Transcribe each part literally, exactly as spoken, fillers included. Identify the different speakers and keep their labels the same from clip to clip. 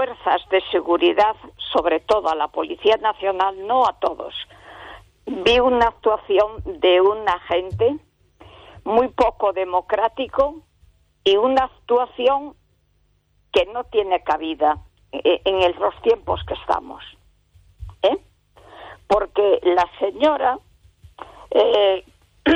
Speaker 1: fuerzas de seguridad, sobre todo a la Policía Nacional, no a todos, vi una actuación de un agente muy poco democrático y una actuación que no tiene cabida en los tiempos que estamos, ¿eh? Porque la señora eh,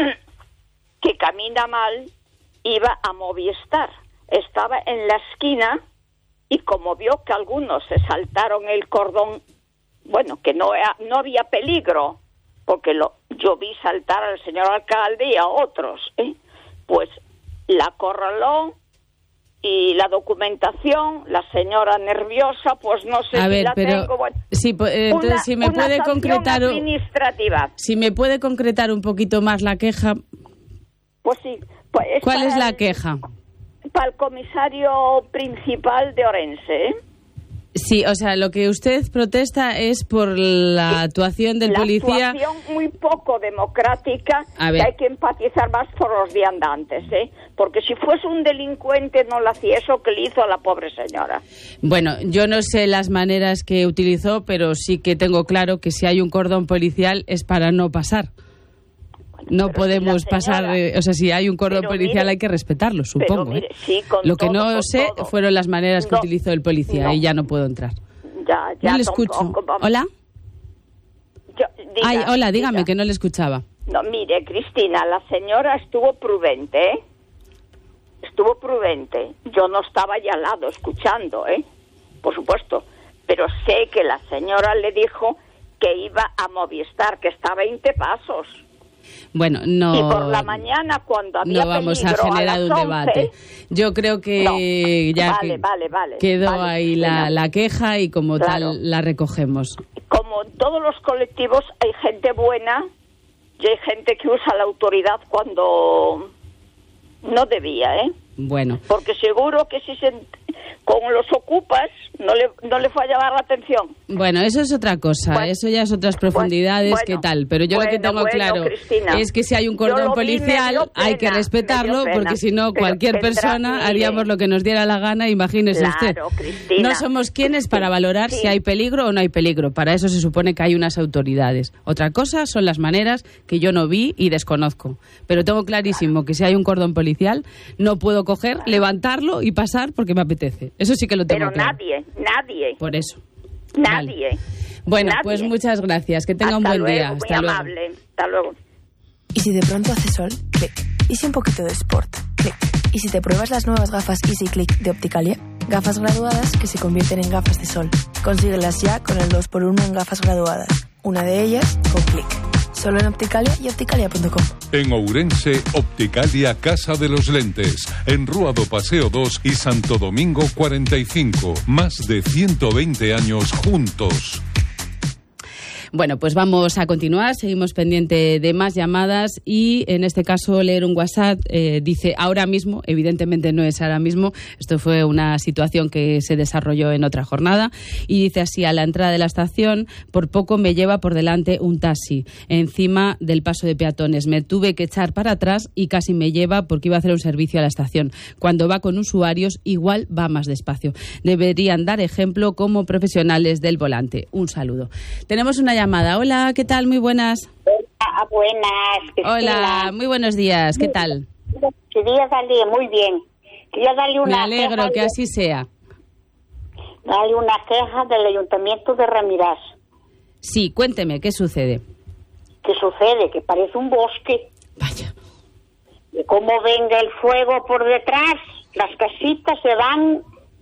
Speaker 1: que camina mal iba a Movistar, estaba en la esquina y como vio que algunos se saltaron el cordón, bueno, que no, no había peligro, porque lo, yo vi saltar al señor alcalde y a otros, ¿eh? Pues la acorraló y la documentación, la señora nerviosa, pues no sé
Speaker 2: a
Speaker 1: si
Speaker 2: ver,
Speaker 1: la
Speaker 2: pero,
Speaker 1: tengo. Bueno,
Speaker 2: sí, entonces
Speaker 1: una,
Speaker 2: si me
Speaker 1: una
Speaker 2: puede concretar,
Speaker 1: administrativa.
Speaker 2: Si me puede concretar un poquito más la queja.
Speaker 1: Pues sí. Pues es
Speaker 2: ¿Cuál es la
Speaker 1: el,
Speaker 2: queja?
Speaker 1: Para el comisario principal de Orense, ¿eh?
Speaker 2: Sí, o sea, lo que usted protesta es por la actuación del
Speaker 1: la
Speaker 2: policía.
Speaker 1: La actuación muy poco democrática,
Speaker 2: a ver.
Speaker 1: que hay que empatizar más por los viandantes, ¿eh? Porque si fuese un delincuente no le hacía eso que le hizo a la pobre señora.
Speaker 2: Bueno, yo no sé las maneras que utilizó, pero sí que tengo claro que si hay un cordón policial es para no pasar. No pero podemos si pasar, eh, o sea, si hay un cordón policial mire, hay que respetarlo, supongo. Mire,
Speaker 1: ¿eh? Sí,
Speaker 2: lo que
Speaker 1: todo,
Speaker 2: no sé
Speaker 1: todo.
Speaker 2: fueron las maneras que
Speaker 1: no,
Speaker 2: utilizó el policía no. y ya no puedo entrar.
Speaker 1: Ya, ya
Speaker 2: no le escucho.
Speaker 1: Tampoco,
Speaker 2: ¿Hola?
Speaker 1: Yo, diga,
Speaker 2: Ay, hola, dígame,
Speaker 1: diga.
Speaker 2: que no le escuchaba.
Speaker 1: No, mire, Cristina, la señora estuvo prudente, ¿eh? Estuvo prudente. Yo no estaba allá al lado escuchando, ¿eh? Por supuesto. Pero sé que la señora le dijo que iba a Movistar, que está a veinte pasos.
Speaker 2: Bueno, no.
Speaker 1: Y por la mañana, cuando había
Speaker 2: no vamos
Speaker 1: peligro,
Speaker 2: a generar
Speaker 1: a
Speaker 2: un
Speaker 1: once,
Speaker 2: debate. Yo creo que
Speaker 1: no.
Speaker 2: ya
Speaker 1: vale,
Speaker 2: que
Speaker 1: vale, vale,
Speaker 2: quedó
Speaker 1: vale,
Speaker 2: ahí la, la queja y como
Speaker 1: claro.
Speaker 2: tal la recogemos.
Speaker 1: Como en todos los colectivos hay gente buena y hay gente que usa la autoridad cuando no debía, ¿eh?
Speaker 2: Bueno.
Speaker 1: Porque seguro que si se, con los ocupas no le, no le fue a llamar la atención.
Speaker 2: Bueno, eso es otra cosa, bueno, eso ya es otras profundidades, bueno, ¿qué tal? Pero yo bueno, lo que tengo bueno, claro
Speaker 1: Cristina,
Speaker 2: es que si hay un cordón policial hay que respetarlo, porque si no cualquier persona haríamos lo que nos diera la gana, imagínese
Speaker 1: claro,
Speaker 2: usted.
Speaker 1: Cristina.
Speaker 2: No somos quienes para valorar
Speaker 1: sí.
Speaker 2: si hay peligro o no hay peligro, para eso se supone que hay unas autoridades. Otra cosa son las maneras que yo no vi y desconozco, pero tengo clarísimo que si hay un cordón policial no puedo coger, levantarlo y pasar porque me apetece. Eso sí que lo tengo
Speaker 1: Pero
Speaker 2: claro.
Speaker 1: nadie, nadie.
Speaker 2: Por eso.
Speaker 1: Nadie.
Speaker 2: Vale. Bueno,
Speaker 1: nadie.
Speaker 2: Pues muchas gracias. Que tenga
Speaker 1: Hasta
Speaker 2: un buen
Speaker 1: luego,
Speaker 2: día.
Speaker 1: Muy
Speaker 2: Hasta luego.
Speaker 1: amable. Hasta luego.
Speaker 3: Y si de pronto hace sol, clic. Y si un poquito de sport, clic. Y si te pruebas las nuevas gafas Easy Click de Opticalia, gafas graduadas que se convierten en gafas de sol. Consíguelas ya con el dos por uno en gafas graduadas. Una de ellas con clic. Solo en Opticalia y opticalia punto com.
Speaker 4: En Ourense, Opticalia Casa de los Lentes. En Rúa do Paseo dos y Santo Domingo cuarenta y cinco. Más de ciento veinte años juntos.
Speaker 2: Bueno, pues vamos a continuar, seguimos pendiente de más llamadas y en este caso leer un WhatsApp, eh, dice ahora mismo, evidentemente no es ahora mismo, esto fue una situación que se desarrolló en otra jornada y dice así: a la entrada de la estación por poco me lleva por delante un taxi encima del paso de peatones, me tuve que echar para atrás y casi me lleva porque iba a hacer un servicio a la estación. Cuando va con usuarios igual va más despacio, deberían dar ejemplo como profesionales del volante. Un saludo. Tenemos una llamada. Hola, ¿qué tal? Muy buenas.
Speaker 5: Hola, buenas. Cristina.
Speaker 2: Hola, muy buenos días. ¿Qué tal?
Speaker 5: Quería darle, muy bien. Quería darle una
Speaker 2: Me alegro
Speaker 5: queja
Speaker 2: que
Speaker 5: de,
Speaker 2: así sea.
Speaker 5: Darle una queja del Ayuntamiento de Ramirás.
Speaker 2: Sí, cuénteme, ¿qué sucede?
Speaker 5: ¿Qué sucede? Que parece un bosque.
Speaker 2: Vaya.
Speaker 5: Y cómo venga el fuego por detrás, las casitas se van,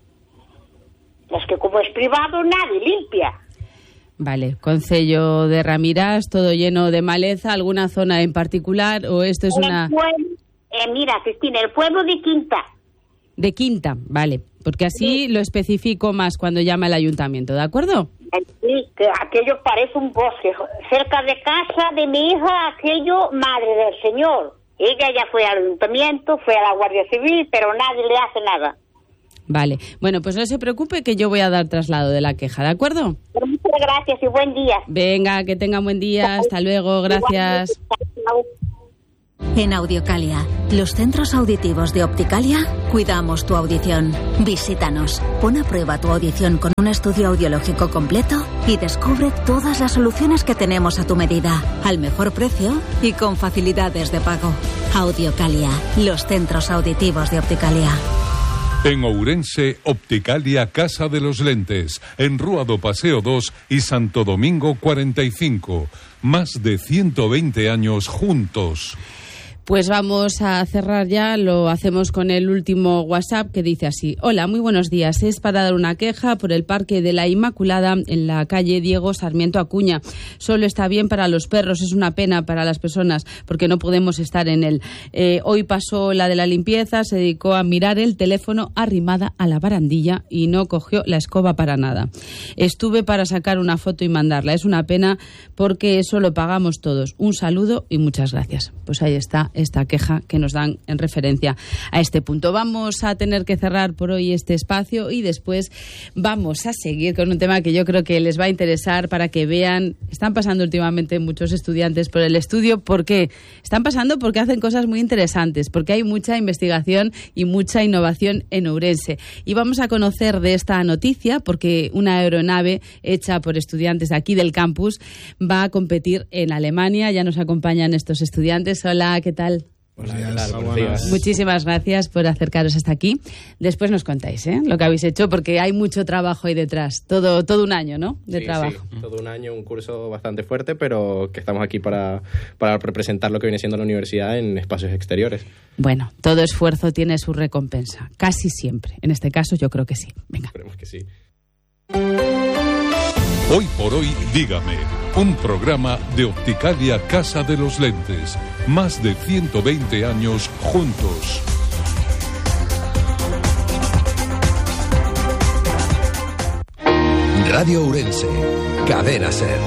Speaker 5: las que como es privado nadie limpia.
Speaker 2: Vale, concello de Ramirás, todo lleno de maleza, ¿alguna zona en particular o esto es
Speaker 5: el
Speaker 2: una...?
Speaker 5: Pueblo, eh, mira, Cristina, el pueblo de Quinta.
Speaker 2: De Quinta, vale, porque así sí. Lo especifico más cuando llama el ayuntamiento, ¿de acuerdo?
Speaker 5: Sí, que aquello parece un bosque. Cerca de casa de mi hija, aquello, madre del señor. Ella ya fue al ayuntamiento, fue a la Guardia Civil, pero nadie le hace nada.
Speaker 2: Vale, bueno, pues no se preocupe que yo voy a dar traslado de la queja, ¿de acuerdo?
Speaker 5: Pero muchas gracias y buen día.
Speaker 2: Venga, que tenga buen día, hasta luego, gracias.
Speaker 6: En Audiocalia, los centros auditivos de Opticalia, cuidamos tu audición. Visítanos, pon a prueba tu audición con un estudio audiológico completo y descubre todas las soluciones que tenemos a tu medida, al mejor precio y con facilidades de pago. Audiocalia, los centros auditivos de Opticalia.
Speaker 4: En Ourense, Opticalia Casa de los Lentes, en Rúa do Paseo dos y Santo Domingo cuarenta y cinco. Más de ciento veinte años juntos.
Speaker 2: Pues vamos a cerrar ya, lo hacemos con el último WhatsApp que dice así. Hola, muy buenos días. Es para dar una queja por el Parque de la Inmaculada en la calle Diego Sarmiento Acuña. Solo está bien para los perros, es una pena para las personas porque no podemos estar en él. Eh, hoy pasó la de la limpieza, se dedicó a mirar el teléfono arrimada a la barandilla y no cogió la escoba para nada. Estuve para sacar una foto y mandarla. Es una pena porque eso lo pagamos todos. Un saludo y muchas gracias. Pues ahí está esta queja que nos dan en referencia a este punto. Vamos a tener que cerrar por hoy este espacio y después vamos a seguir con un tema que yo creo que les va a interesar para que vean. Están pasando últimamente muchos estudiantes por el estudio. ¿Por qué? Están pasando porque hacen cosas muy interesantes, porque hay mucha investigación y mucha innovación en Ourense. Y vamos a conocer de esta noticia porque una aeronave hecha por estudiantes de aquí del campus va a competir en Alemania. Ya nos acompañan estos estudiantes. Hola, ¿qué tal?
Speaker 7: Buenos días. Buenos días.
Speaker 2: Muchísimas gracias por acercaros hasta aquí. Después nos contáis ¿eh? lo que habéis hecho, porque hay mucho trabajo ahí detrás. Todo, todo un año, ¿no? De
Speaker 7: sí,
Speaker 2: trabajo.
Speaker 7: Sí, todo un año, un curso bastante fuerte, pero que estamos aquí para, para representar lo que viene siendo la universidad en espacios exteriores.
Speaker 2: Bueno, todo esfuerzo tiene su recompensa. Casi siempre. En este caso yo creo que sí. Venga.
Speaker 7: Esperemos que sí.
Speaker 4: Hoy por hoy, dígame, un programa de Opticalia Casa de los Lentes. Más de ciento veinte años juntos.
Speaker 8: Radio Ourense, Cadena Ser.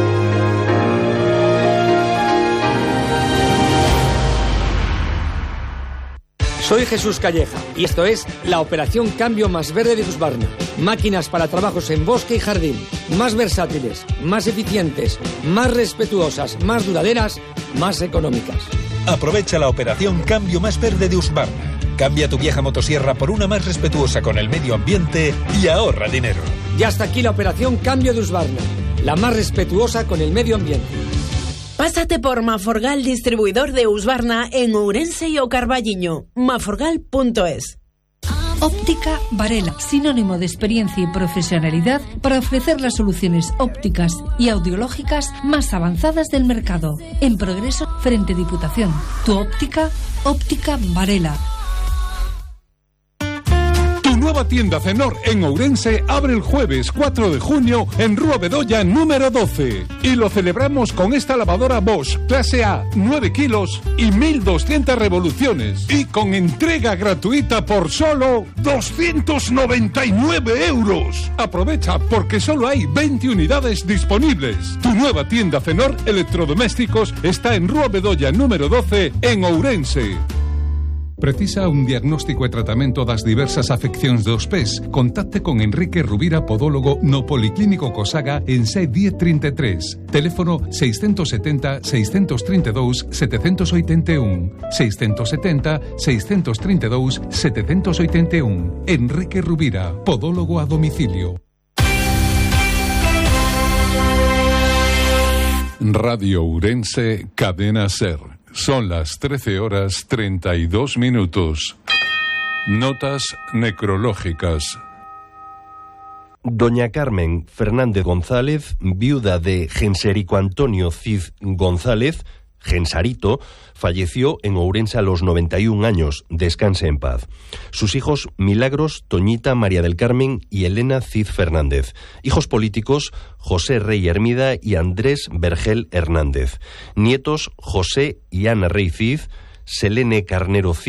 Speaker 9: Soy Jesús Calleja y esto es la operación Cambio Más Verde de Husqvarna. Máquinas para trabajos en bosque y jardín, más versátiles, más eficientes, más respetuosas, más duraderas, más económicas.
Speaker 10: Aprovecha la operación Cambio Más Verde de Husqvarna. Cambia tu vieja motosierra por una más respetuosa con el medio ambiente y ahorra dinero.
Speaker 9: Y hasta aquí la operación Cambio de Husqvarna, la más respetuosa con el medio ambiente.
Speaker 11: Pásate por Maforgal, distribuidor de Husqvarna en Ourense y O Carballiño. maforgal punto es.
Speaker 12: Óptica Varela, sinónimo de experiencia y profesionalidad para ofrecer las soluciones ópticas y audiológicas más avanzadas del mercado. En progreso, frente Diputación. Tu óptica, Óptica Varela.
Speaker 4: Nueva tienda Cenor en Ourense abre el jueves cuatro de junio en Rúa Bedoya número doce. Y lo celebramos con esta lavadora Bosch clase A, nueve kilos y mil doscientas revoluciones. Y con entrega gratuita por solo doscientos noventa y nueve euros. Aprovecha porque solo hay veinte unidades disponibles. Tu nueva tienda Cenor Electrodomésticos está en Rúa Bedoya número doce en Ourense. Precisa un diagnóstico e tratamento das diversas afeccións dos pés? Contacte con Enrique Rubira, podólogo no Policlínico Cosaga en C diez treinta y tres. Teléfono seiscentos setenta, seiscentos treinta y dous, setecientos ochenta y uno. seiscentos setenta, seiscentos treinta y dous, setecientos ochenta y uno. Enrique Rubira, podólogo a domicilio. Radio Ourense, Cadena Ser. Son las trece horas treinta y dos minutos. Notas necrológicas.
Speaker 13: Doña Carmen Fernández González, viuda de Genserico Antonio Cid González, Gensarito, falleció en Ourense a los noventa y un años. Descanse en paz. Sus hijos Milagros, Toñita, María del Carmen y Elena Cid Fernández. Hijos políticos José Rey Hermida y Andrés Vergel Hernández. Nietos José y Ana Rey Cid, Selene Carnero Cid,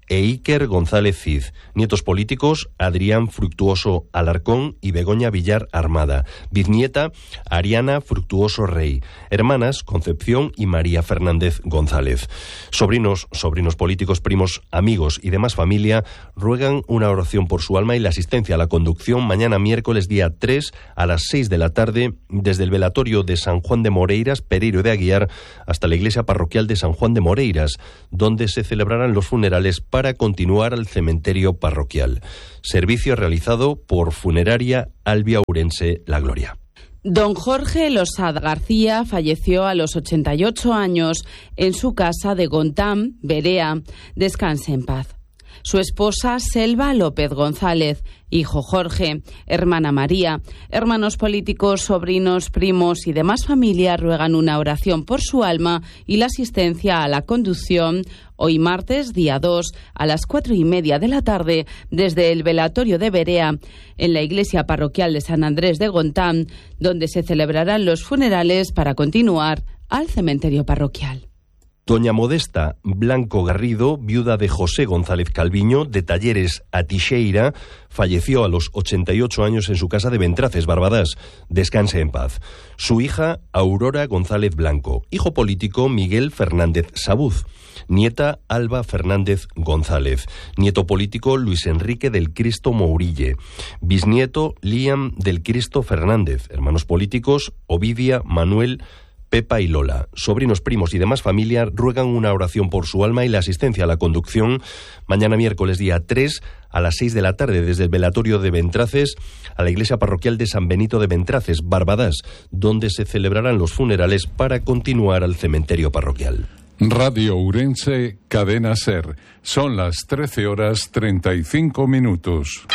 Speaker 13: e Iker González Cid. Nietos políticos, Adrián Fructuoso Alarcón y Begoña Villar Armada. Bisnieta, Ariana Fructuoso Rey. Hermanas, Concepción y María Fernández González. Sobrinos, sobrinos políticos, primos, amigos y demás familia ruegan una oración por su alma y la asistencia a la conducción mañana miércoles día tres a las seis de la tarde desde el velatorio de San Juan de Moreiras, Pereiro de Aguiar, hasta la iglesia parroquial de San Juan de Moreiras, donde se celebrarán los funerales para continuar al cementerio parroquial. Servicio realizado por Funeraria Albia Ourense La Gloria.
Speaker 2: Don Jorge Losada García falleció a los ochenta y ocho años en su casa de Gontán, Berea. Descanse en paz. Su esposa Selva López González, hijo Jorge, hermana María, hermanos políticos, sobrinos, primos y demás familia ruegan una oración por su alma y la asistencia a la conducción hoy martes, día dos, a las cuatro y media de la tarde, desde el velatorio de Berea, en la iglesia parroquial de San Andrés de Gontán, donde se celebrarán los funerales para continuar al cementerio parroquial.
Speaker 13: Doña Modesta Blanco Garrido, viuda de José González Calviño, de Talleres a Tixeira, falleció a los ochenta y ocho años en su casa de Ventraces, Barbadas. Descanse en paz. Su hija, Aurora González Blanco. Hijo político, Miguel Fernández Sabuz. Nieta, Alba Fernández González. Nieto político, Luis Enrique del Cristo Mourille. Bisnieto, Liam del Cristo Fernández. Hermanos políticos, Ovidia, Manuel, Pepa y Lola. Sobrinos, primos y demás familia ruegan una oración por su alma y la asistencia a la conducción mañana miércoles día tres a las seis de la tarde desde el velatorio de Ventraces a la iglesia parroquial de San Benito de Ventraces, Barbadas, donde se celebrarán los funerales para continuar al cementerio parroquial.
Speaker 4: Radio Ourense, Cadena SER. Son las trece horas treinta y cinco minutos.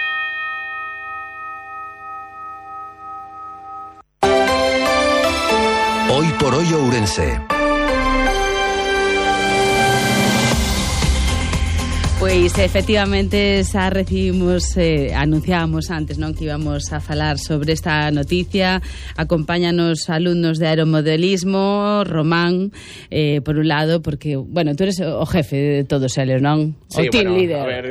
Speaker 8: Hoy por hoy Ourense.
Speaker 2: Pois efectivamente xa recibimos, eh, anunciábamos antes, non, que íbamos a falar sobre esta noticia. Acompáñanos alumnos de aeromodelismo, Román, eh, por un lado, porque, bueno, tú eres o jefe de todos eles, non?
Speaker 7: Sí,
Speaker 2: o team
Speaker 7: bueno,
Speaker 2: líder.
Speaker 7: A ver,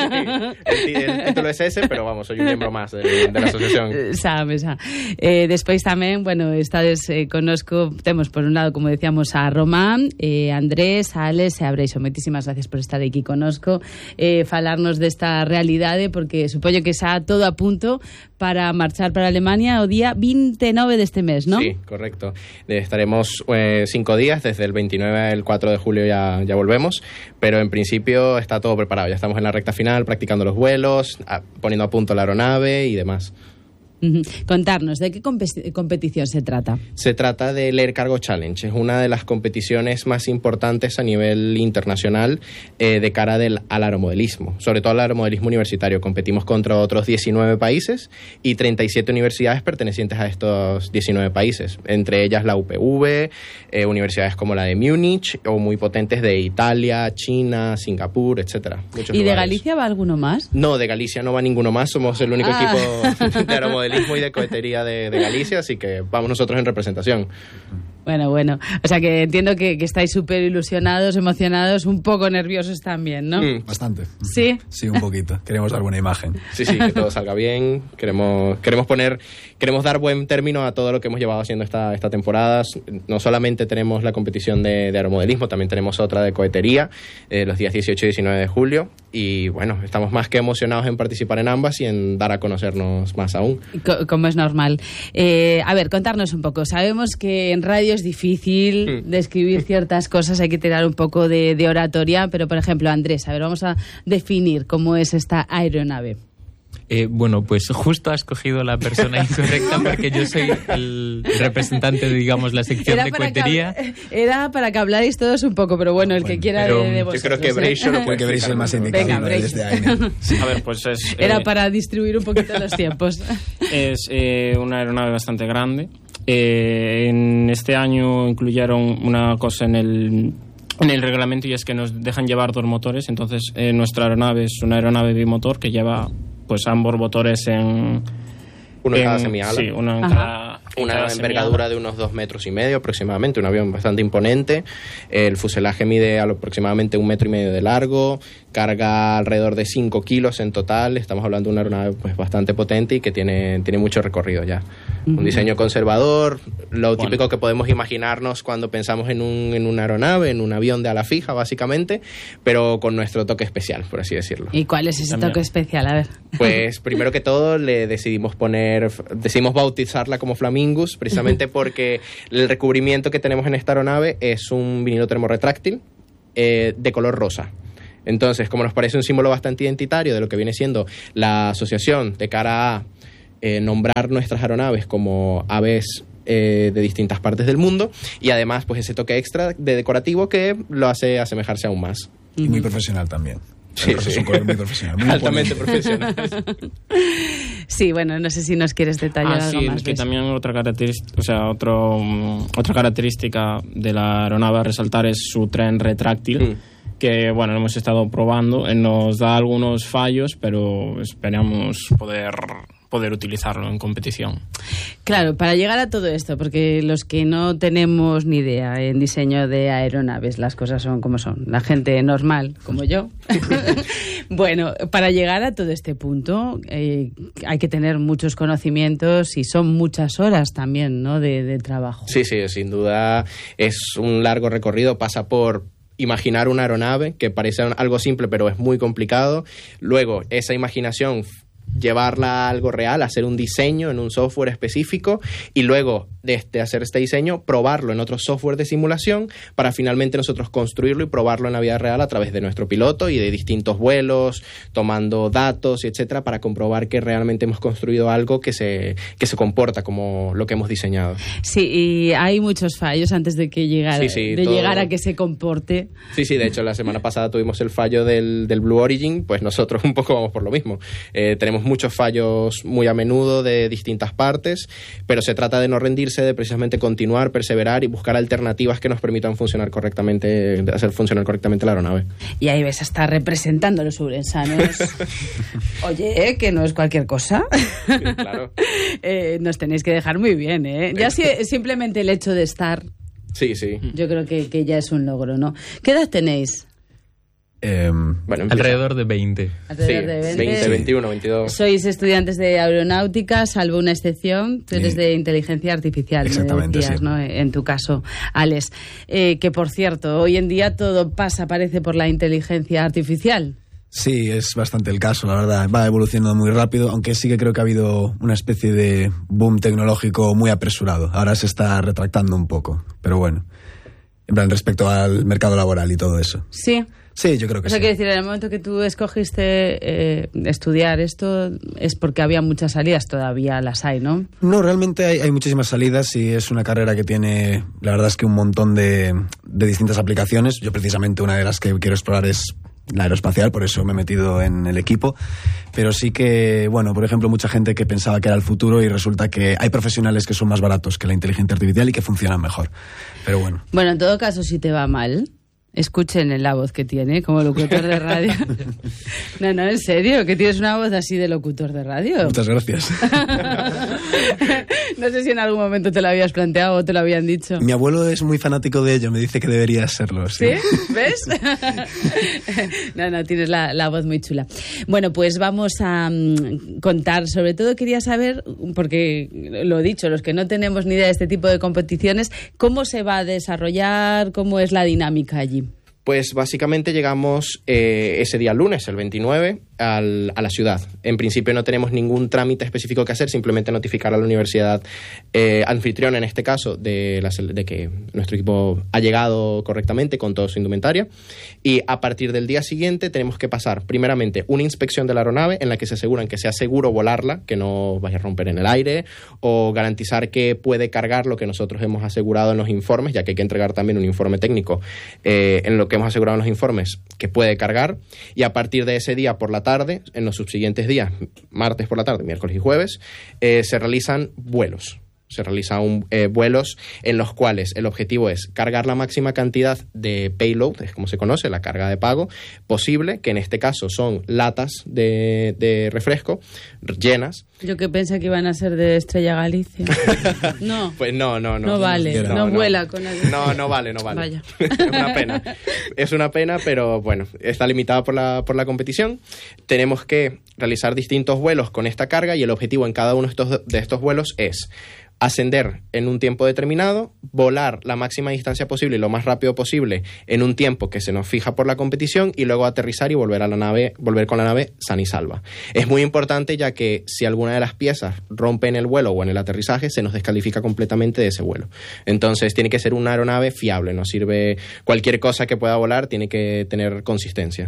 Speaker 7: sí, el, el título es ese, pero vamos, soy un miembro más de, de la asociación.
Speaker 2: Sabes, xa. Eh, despois tamén, bueno, estades eh, conosco, temos por un lado, como decíamos, a Román, eh, Andrés, a Alex e a Breixo. Moitísimas gracias por estar aquí conosco. Eh, falarnos desta realidade, porque supoño que xa todo a punto para marchar para Alemania o día vinte e nove deste mes, ¿no?
Speaker 7: Sí, correcto. Eh, estaremos eh, cinco días, desde el veintinueve al cuatro de julio ya, ya volvemos, pero en principio está todo preparado. Ya estamos en la recta final, practicando los vuelos, a, poniendo a punto la aeronave y demás.
Speaker 2: Contarnos, ¿de qué comp- competición se trata?
Speaker 7: Se trata del Air Cargo Challenge. Es una de las competiciones más importantes a nivel internacional eh, de cara del, al aeromodelismo, sobre todo al aeromodelismo universitario. Competimos contra otros diecinueve países y treinta y siete universidades pertenecientes a estos diecinueve países, entre ellas la U P V, eh, universidades como la de Múnich o muy potentes de Italia, China, Singapur, etcétera.
Speaker 2: ¿Y de Galicia va alguno más?
Speaker 7: No, de Galicia no va ninguno más. Somos el único
Speaker 2: ah.
Speaker 7: equipo de aeromodelismo y de cohetería de, de Galicia, así que vamos nosotros en representación.
Speaker 2: Bueno, bueno, o sea que entiendo que, que estáis súper ilusionados, emocionados, un poco nerviosos también, ¿no?
Speaker 14: Mm. Bastante.
Speaker 2: ¿Sí?
Speaker 14: Sí, un poquito. Queremos dar buena imagen.
Speaker 7: Sí, sí, que todo salga bien. Queremos queremos poner, queremos dar buen término a todo lo que hemos llevado haciendo esta, esta temporada. No solamente tenemos la competición de, de aeromodelismo, también tenemos otra de cohetería, eh, los días dieciocho y diecinueve de julio. Y bueno, estamos más que emocionados en participar en ambas y en dar a conocernos más aún.
Speaker 2: Co- como es normal. Eh, a ver, contarnos un poco. Sabemos que en radio es difícil mm. describir ciertas cosas, hay que tirar un poco de, de oratoria, pero por ejemplo, Andrés, a ver, vamos a definir cómo es esta aeronave.
Speaker 15: Eh, bueno, pues justo has escogido la persona incorrecta porque yo soy el representante de, digamos, la sección
Speaker 2: era
Speaker 15: de cohetería.
Speaker 2: Que, era para que hablarais todos un poco, pero bueno, el bueno, que quiera de, de vosotros.
Speaker 7: Yo creo que Breixo lo puede
Speaker 14: que Breixo es más indicado.
Speaker 2: Venga,
Speaker 14: desde ahí.
Speaker 15: Sí. A ver, pues es...
Speaker 2: Era
Speaker 15: eh,
Speaker 2: para distribuir un poquito los tiempos.
Speaker 15: Es eh, una aeronave bastante grande. Eh, en este año incluyeron una cosa en el... en el reglamento, y es que nos dejan llevar dos motores. Entonces eh, nuestra aeronave es una aeronave bimotor que lleva pues ambos motores en
Speaker 7: uno en
Speaker 15: en,
Speaker 7: cada semiala.
Speaker 15: Sí, uno en cada cada en
Speaker 7: Una
Speaker 15: cada
Speaker 7: envergadura
Speaker 15: semiala.
Speaker 7: de unos dos metros y medio aproximadamente, un avión bastante imponente. El fuselaje mide aproximadamente un metro y medio de largo, carga alrededor de cinco kilos en total. Estamos hablando de una aeronave pues bastante potente y que tiene, tiene mucho recorrido ya. Uh-huh. Un diseño conservador, lo típico bueno. que podemos imaginarnos cuando pensamos en, un, en una aeronave, en un avión de ala fija básicamente, pero con nuestro toque especial, por así decirlo.
Speaker 2: ¿Y cuál es ese
Speaker 15: También.
Speaker 2: toque especial? A ver.
Speaker 7: Pues primero que todo le decidimos poner, decidimos bautizarla como Flamingus, precisamente porque el recubrimiento que tenemos en esta aeronave es un vinilo termorretráctil eh, de color rosa. Entonces, como nos parece un símbolo bastante identitario de lo que viene siendo la asociación de cara a eh, nombrar nuestras aeronaves como aves eh, de distintas partes del mundo, y además pues ese toque extra de decorativo que lo hace asemejarse aún más.
Speaker 14: Y muy profesional también.
Speaker 7: Sí,
Speaker 14: sí. Es un color muy profesional. Muy
Speaker 7: altamente profesional.
Speaker 2: Sí, bueno, no sé si nos quieres detallar
Speaker 15: ah,
Speaker 2: algo
Speaker 15: sí,
Speaker 2: más.
Speaker 15: que
Speaker 2: de
Speaker 15: también otra característica, o sea, otro, um, otra característica de la aeronave a resaltar es su tren retráctil. Mm. Que bueno, lo hemos estado probando, nos da algunos fallos, pero esperamos poder, poder utilizarlo en competición.
Speaker 2: Claro, para llegar a todo esto, porque los que no tenemos ni idea en diseño de aeronaves, las cosas son como son, la gente normal, como yo. Bueno, para llegar a todo este punto eh, hay que tener muchos conocimientos y son muchas horas también, ¿no?, de, de trabajo.
Speaker 7: Sí, sí, sin duda es un largo recorrido, pasa por imaginar una aeronave, que parece algo simple, pero es muy complicado. Luego, esa imaginación, llevarla a algo real, hacer un diseño en un software específico, y luego de este, hacer este diseño, probarlo en otro software de simulación para finalmente nosotros construirlo y probarlo en la vida real a través de nuestro piloto y de distintos vuelos, tomando datos y etcétera, para comprobar que realmente hemos construido algo que se, que se comporta como lo que hemos diseñado.
Speaker 2: Sí, y hay muchos fallos antes de que llegara,
Speaker 7: sí, sí,
Speaker 2: de
Speaker 7: todo...
Speaker 2: llegar a que se comporte.
Speaker 7: Sí, sí, de hecho la semana pasada tuvimos el fallo del, del Blue Origin, pues nosotros un poco vamos por lo mismo. Eh, tenemos muchos fallos muy a menudo de distintas partes, pero se trata de no rendirse, de precisamente continuar, perseverar y buscar alternativas que nos permitan funcionar correctamente, de hacer funcionar correctamente la aeronave.
Speaker 2: Y ahí ves, hasta representando a los ourensanos. Oye, que no es cualquier cosa.
Speaker 7: Sí, claro.
Speaker 2: eh, nos tenéis que dejar muy bien, ¿eh? Ya si, simplemente el hecho de estar.
Speaker 7: Sí, sí.
Speaker 2: Yo creo que, que ya es un logro, ¿no? ¿Qué edad tenéis?
Speaker 14: Eh,
Speaker 16: bueno, alrededor de veinte.
Speaker 2: Alrededor
Speaker 7: sí,
Speaker 2: de veinte.
Speaker 7: veinte, veintiuno, veintidós.
Speaker 2: Sois estudiantes de aeronáutica, salvo una excepción. Tú eres sí. de inteligencia artificial,
Speaker 14: exactamente,
Speaker 2: me decías,
Speaker 14: sí.
Speaker 2: ¿no? En tu caso, Alex. Eh, que, por cierto, hoy en día todo pasa, parece, por la inteligencia artificial.
Speaker 14: Sí, es bastante el caso, la verdad. Va evolucionando muy rápido, aunque sí que creo que ha habido una especie de boom tecnológico muy apresurado. Ahora se está retractando un poco, pero bueno. En plan, respecto al mercado laboral y todo eso.
Speaker 2: Sí.
Speaker 14: Sí, yo creo que
Speaker 2: o sea,
Speaker 14: sí.
Speaker 2: quiero decir, en el momento que tú escogiste eh, estudiar esto, es porque había muchas salidas, todavía las hay, ¿no?
Speaker 14: No, realmente hay, hay muchísimas salidas y es una carrera que tiene, la verdad es que un montón de, de distintas aplicaciones. Yo precisamente una de las que quiero explorar es la aeroespacial, por eso me he metido en el equipo. Pero sí que, bueno, por ejemplo, mucha gente que pensaba que era el futuro y resulta que hay profesionales que son más baratos que la inteligencia artificial y que funcionan mejor. Pero bueno.
Speaker 2: Bueno, en todo caso, si te va mal, escuchen la voz que tiene como locutor de radio. No, no, en serio, que tienes una voz así de locutor de radio.
Speaker 14: Muchas gracias.
Speaker 2: No sé si en algún momento te lo habías planteado o te lo habían dicho.
Speaker 14: Mi abuelo es muy fanático de ello, me dice que debería serlo. ¿Sí?
Speaker 2: ¿Sí? ¿Ves? No, no, tienes la, la voz muy chula. Bueno, pues vamos a um, contar, sobre todo quería saber, porque lo he dicho, los que no tenemos ni idea de este tipo de competiciones, ¿cómo se va a desarrollar? ¿Cómo es la dinámica allí?
Speaker 7: Pues básicamente llegamos eh, ese día lunes, el veintinueve, al, a la ciudad. En principio no tenemos ningún trámite específico que hacer, simplemente notificar a la universidad eh, anfitriona, en este caso, de, la, de que nuestro equipo ha llegado correctamente con toda su indumentaria. Y a partir del día siguiente tenemos que pasar, primeramente, una inspección de la aeronave en la que se aseguran que sea seguro volarla, que no vaya a romper en el aire, o garantizar que puede cargar lo que nosotros hemos asegurado en los informes, ya que hay que entregar también un informe técnico eh, en lo que hemos asegurado en los informes que puede cargar. Y a partir de ese día por la tarde, en los subsiguientes días, martes por la tarde, miércoles y jueves, eh, se realizan vuelos. Se realizan eh, vuelos en los cuales el objetivo es cargar la máxima cantidad de payload, es como se conoce, la carga de pago, posible, que en este caso son latas de, de refresco llenas.
Speaker 2: Yo que pensé que iban a ser de Estrella Galicia. No.
Speaker 7: Pues no, no, no.
Speaker 2: No vale, no, no, no vuela con el...
Speaker 7: No, no vale, no vale.
Speaker 2: Vaya.
Speaker 7: Es una pena. Es una pena, pero bueno, está limitada por la, por la competición. Tenemos que realizar distintos vuelos con esta carga y el objetivo en cada uno de estos, de estos vuelos es ascender en un tiempo determinado, volar la máxima distancia posible y lo más rápido posible en un tiempo que se nos fija por la competición y luego aterrizar y volver a la nave, volver con la nave sana y salva. Es muy importante ya que si alguna de las piezas rompe en el vuelo o en el aterrizaje, se nos descalifica completamente de ese vuelo. Entonces tiene que ser una aeronave fiable, no sirve cualquier cosa que pueda volar, tiene que tener consistencia.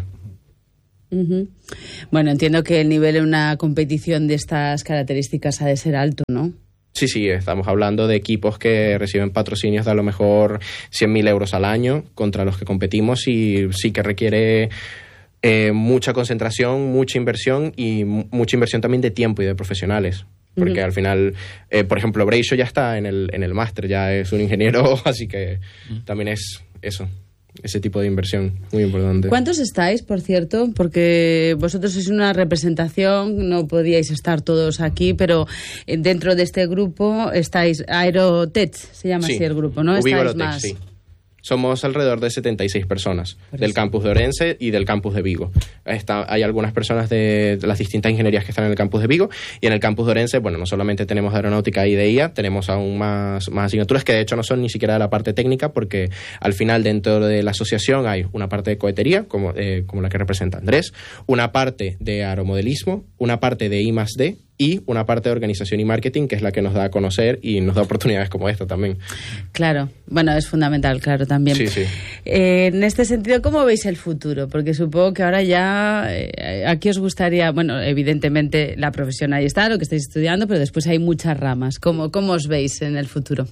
Speaker 2: Uh-huh. Bueno, entiendo que el nivel en una competición de estas características ha de ser alto, ¿no?
Speaker 7: Sí, sí, estamos hablando de equipos que reciben patrocinios de a lo mejor cien mil euros al año contra los que competimos y sí que requiere eh, mucha concentración, mucha inversión y m- mucha inversión también de tiempo y de profesionales. Porque uh-huh. al final, eh, por ejemplo, Breisho ya está en el, en el máster, ya es un ingeniero, así que uh-huh. también es eso. Ese tipo de inversión, muy importante.
Speaker 2: ¿Cuántos estáis, por cierto? Porque vosotros sois una representación, no podíais estar todos aquí, pero dentro de este grupo estáis, Aerotech se llama
Speaker 7: sí.
Speaker 2: así el grupo, ¿no?
Speaker 7: Ubigo
Speaker 2: Estáis
Speaker 7: Aerotech,
Speaker 2: más.
Speaker 7: sí. Somos alrededor de setenta y seis personas del campus de Orense y del campus de Vigo. Está, hay algunas personas de, de las distintas ingenierías que están en el campus de Vigo y en el campus de Orense, bueno, no solamente tenemos aeronáutica y de I A, tenemos aún más, más asignaturas que de hecho no son ni siquiera de la parte técnica porque al final dentro de la asociación hay una parte de cohetería, como, eh, como la que representa Andrés, una parte de aeromodelismo, una parte de I más D y una parte de organización y marketing, que es la que nos da a conocer y nos da oportunidades como esta también.
Speaker 2: Claro, bueno, es fundamental, claro, también.
Speaker 7: Sí, sí.
Speaker 2: Eh, en este sentido, ¿cómo veis el futuro? Porque supongo que ahora ya, eh, aquí os gustaría, bueno, evidentemente la profesión ahí está, lo que estáis estudiando, pero después hay muchas ramas. ¿Cómo, cómo os veis en el futuro?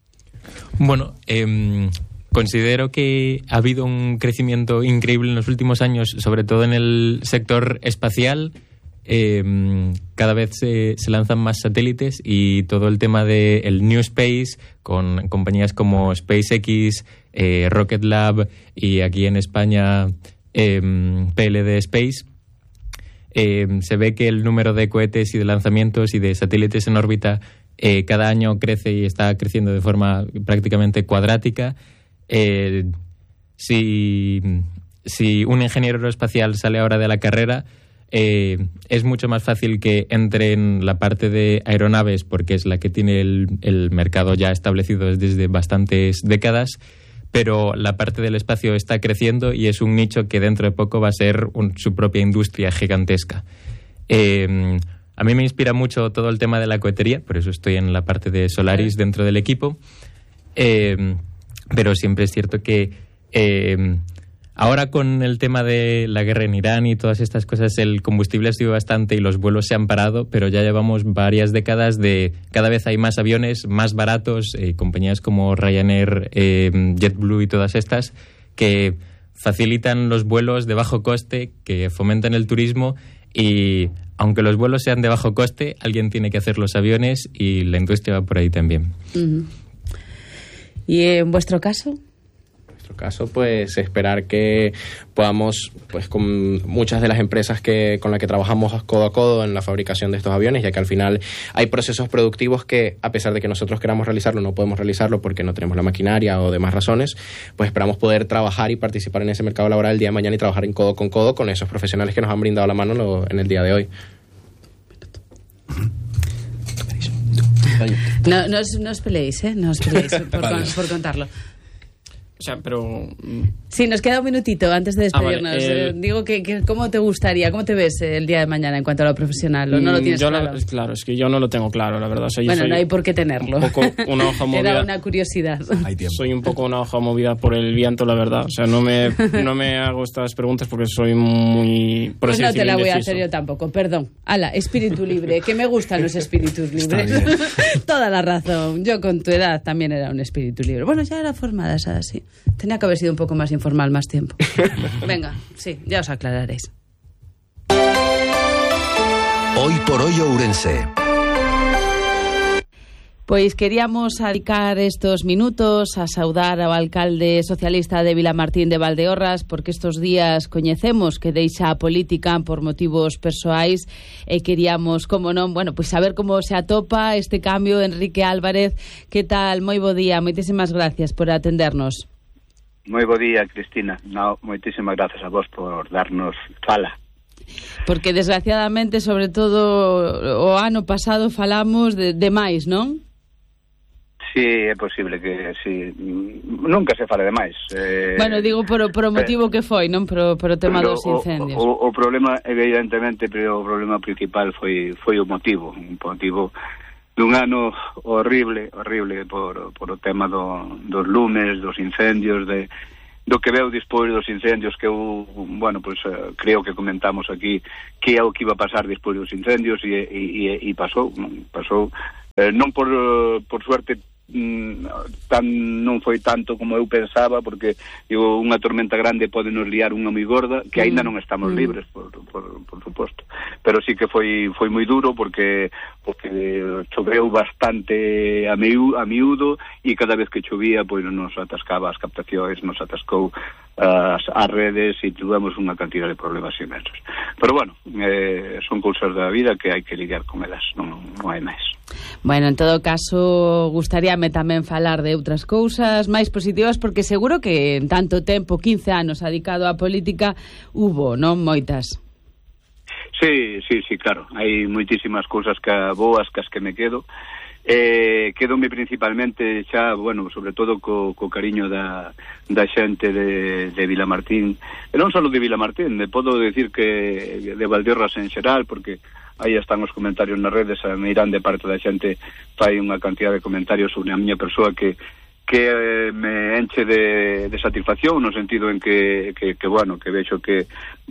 Speaker 16: Bueno, eh, considero que ha habido un crecimiento increíble en los últimos años, sobre todo en el sector espacial. Eh, cada vez se, se lanzan más satélites y todo el tema del de New Space con compañías como SpaceX, eh, Rocket Lab y aquí en España eh, P L D Space, eh, se ve que el número de cohetes y de lanzamientos y de satélites en órbita eh, cada año crece y está creciendo de forma prácticamente cuadrática. Eh, si, si un ingeniero aeroespacial sale ahora de la carrera, Eh, es mucho más fácil que entre en la parte de aeronaves porque es la que tiene el, el mercado ya establecido desde bastantes décadas, pero la parte del espacio está creciendo y es un nicho que dentro de poco va a ser un, su propia industria gigantesca. Eh, a mí me inspira mucho todo el tema de la cohetería, por eso estoy en la parte de Solaris dentro del equipo, eh, pero siempre es cierto que eh, ahora con el tema de la guerra en Irán y todas estas cosas, el combustible ha subido bastante y los vuelos se han parado, pero ya llevamos varias décadas de cada vez hay más aviones más baratos, eh, compañías como Ryanair, eh, JetBlue y todas estas, que facilitan los vuelos de bajo coste, que fomentan el turismo y aunque los vuelos sean de bajo coste, alguien tiene que hacer los aviones y la industria va por ahí también.
Speaker 2: Uh-huh. ¿Y en vuestro caso?
Speaker 7: Caso, pues esperar que podamos, pues con muchas de las empresas que con las que trabajamos codo a codo en la fabricación de estos aviones, ya que al final hay procesos productivos que, a pesar de que nosotros queramos realizarlo, no podemos realizarlo porque no tenemos la maquinaria o demás razones, pues esperamos poder trabajar y participar en ese mercado laboral el día de mañana y trabajar en codo con codo con esos profesionales que nos han brindado la mano lo, en el día de hoy.
Speaker 2: No, no, os, no os peleéis, ¿eh? No os peleéis por, vale. por contarlo.
Speaker 15: O sea, pero...
Speaker 2: Sí, nos queda un minutito antes de despedirnos. Ah, vale. eh... Digo, que, que ¿cómo te gustaría, cómo te ves el día de mañana en cuanto a lo profesional? ¿O no lo tienes
Speaker 15: yo
Speaker 2: claro?
Speaker 15: La, claro, es que yo no lo tengo claro, la verdad. O sea, yo
Speaker 2: bueno,
Speaker 15: soy
Speaker 2: no hay por qué tenerlo.
Speaker 15: Un poco una hoja movida.
Speaker 2: Era una curiosidad.
Speaker 15: Soy un poco una hoja movida por el viento, la verdad. O sea, no me, no me hago estas preguntas porque soy muy... Por
Speaker 2: pues no te la voy
Speaker 15: indeciso.
Speaker 2: a hacer yo tampoco, perdón. Ala, espíritu libre, que me gustan los espíritus libres. Toda la razón. Yo con tu edad también era un espíritu libre. Bueno, ya era formada, esa así. Tenía que haber sido un poco más informal más tiempo. Venga, sí, ya os aclararéis.
Speaker 8: Hoy por hoy Ourense.
Speaker 2: Pois queríamos dedicar estes minutos a saudar ao alcalde socialista de Vilamartín de Valdeorras, porque estes días coñecemos que deixa a política por motivos persoais e queríamos, como non, bueno, pois saber como se atopa este cambio. Enrique Álvarez, que tal? Moi bo día, moitísimas gracias por atendernos.
Speaker 17: Moi bo día, Cristina. No, moitísimas gracias a vos por darnos fala.
Speaker 2: Porque desgraciadamente, sobre todo o ano pasado, falamos de, de máis, non?
Speaker 17: Sí, é posible que sí. Nunca se fale de máis. Eh,
Speaker 2: bueno, digo por, por o motivo eh, que foi, non? Por, por o tema dos incendios.
Speaker 17: O, o, o problema, evidentemente, pero o problema principal foi foi o motivo, un motivo dun ano horrible, horrible por, por o tema do, dos lumes, dos incendios, de do que veu despois dos incendios, que eu, bueno, pues uh, creo que comentamos aquí que é o que iba a pasar despois dos incendios e, e, e, e pasou, pasou eh, non por, por suerte tan non foi tanto como eu pensaba, porque digo, unha tormenta grande pode nos liar unha moi gorda, que aínda non estamos mm. libres, por, por, por suposto, pero sí que foi foi moi duro, porque porque choveu bastante a, miú, a miúdo, e cada vez que chovía pois nos atascaba as captacións, nos atascou as, as redes, e tivemos unha cantidad de problemas inmensos. Pero bueno, eh, son cousas da vida que hai que lidiar con elas, non, non hai máis.
Speaker 2: Bueno, en todo caso, gustaríame tamén falar de outras cousas máis positivas, porque seguro que en tanto tempo, quince anos adicado á política, hubo, non, moitas.
Speaker 17: Sí, sí, sí, claro. Hai moitísimas cousas que boas que as que me quedo. Eh, quedome principalmente xa, bueno, sobre todo co, co cariño da, da xente de, de Vilamartín, e non só de Vilamartín, me podo decir que de Valdeorras en xeral, porque aí están os comentarios nas redes, a me irán de parte da xente, fai unha cantidad de comentarios sobre a miña persoa que que eh, me enche de, de satisfacción, no sentido en que, que, que bueno, que vexo que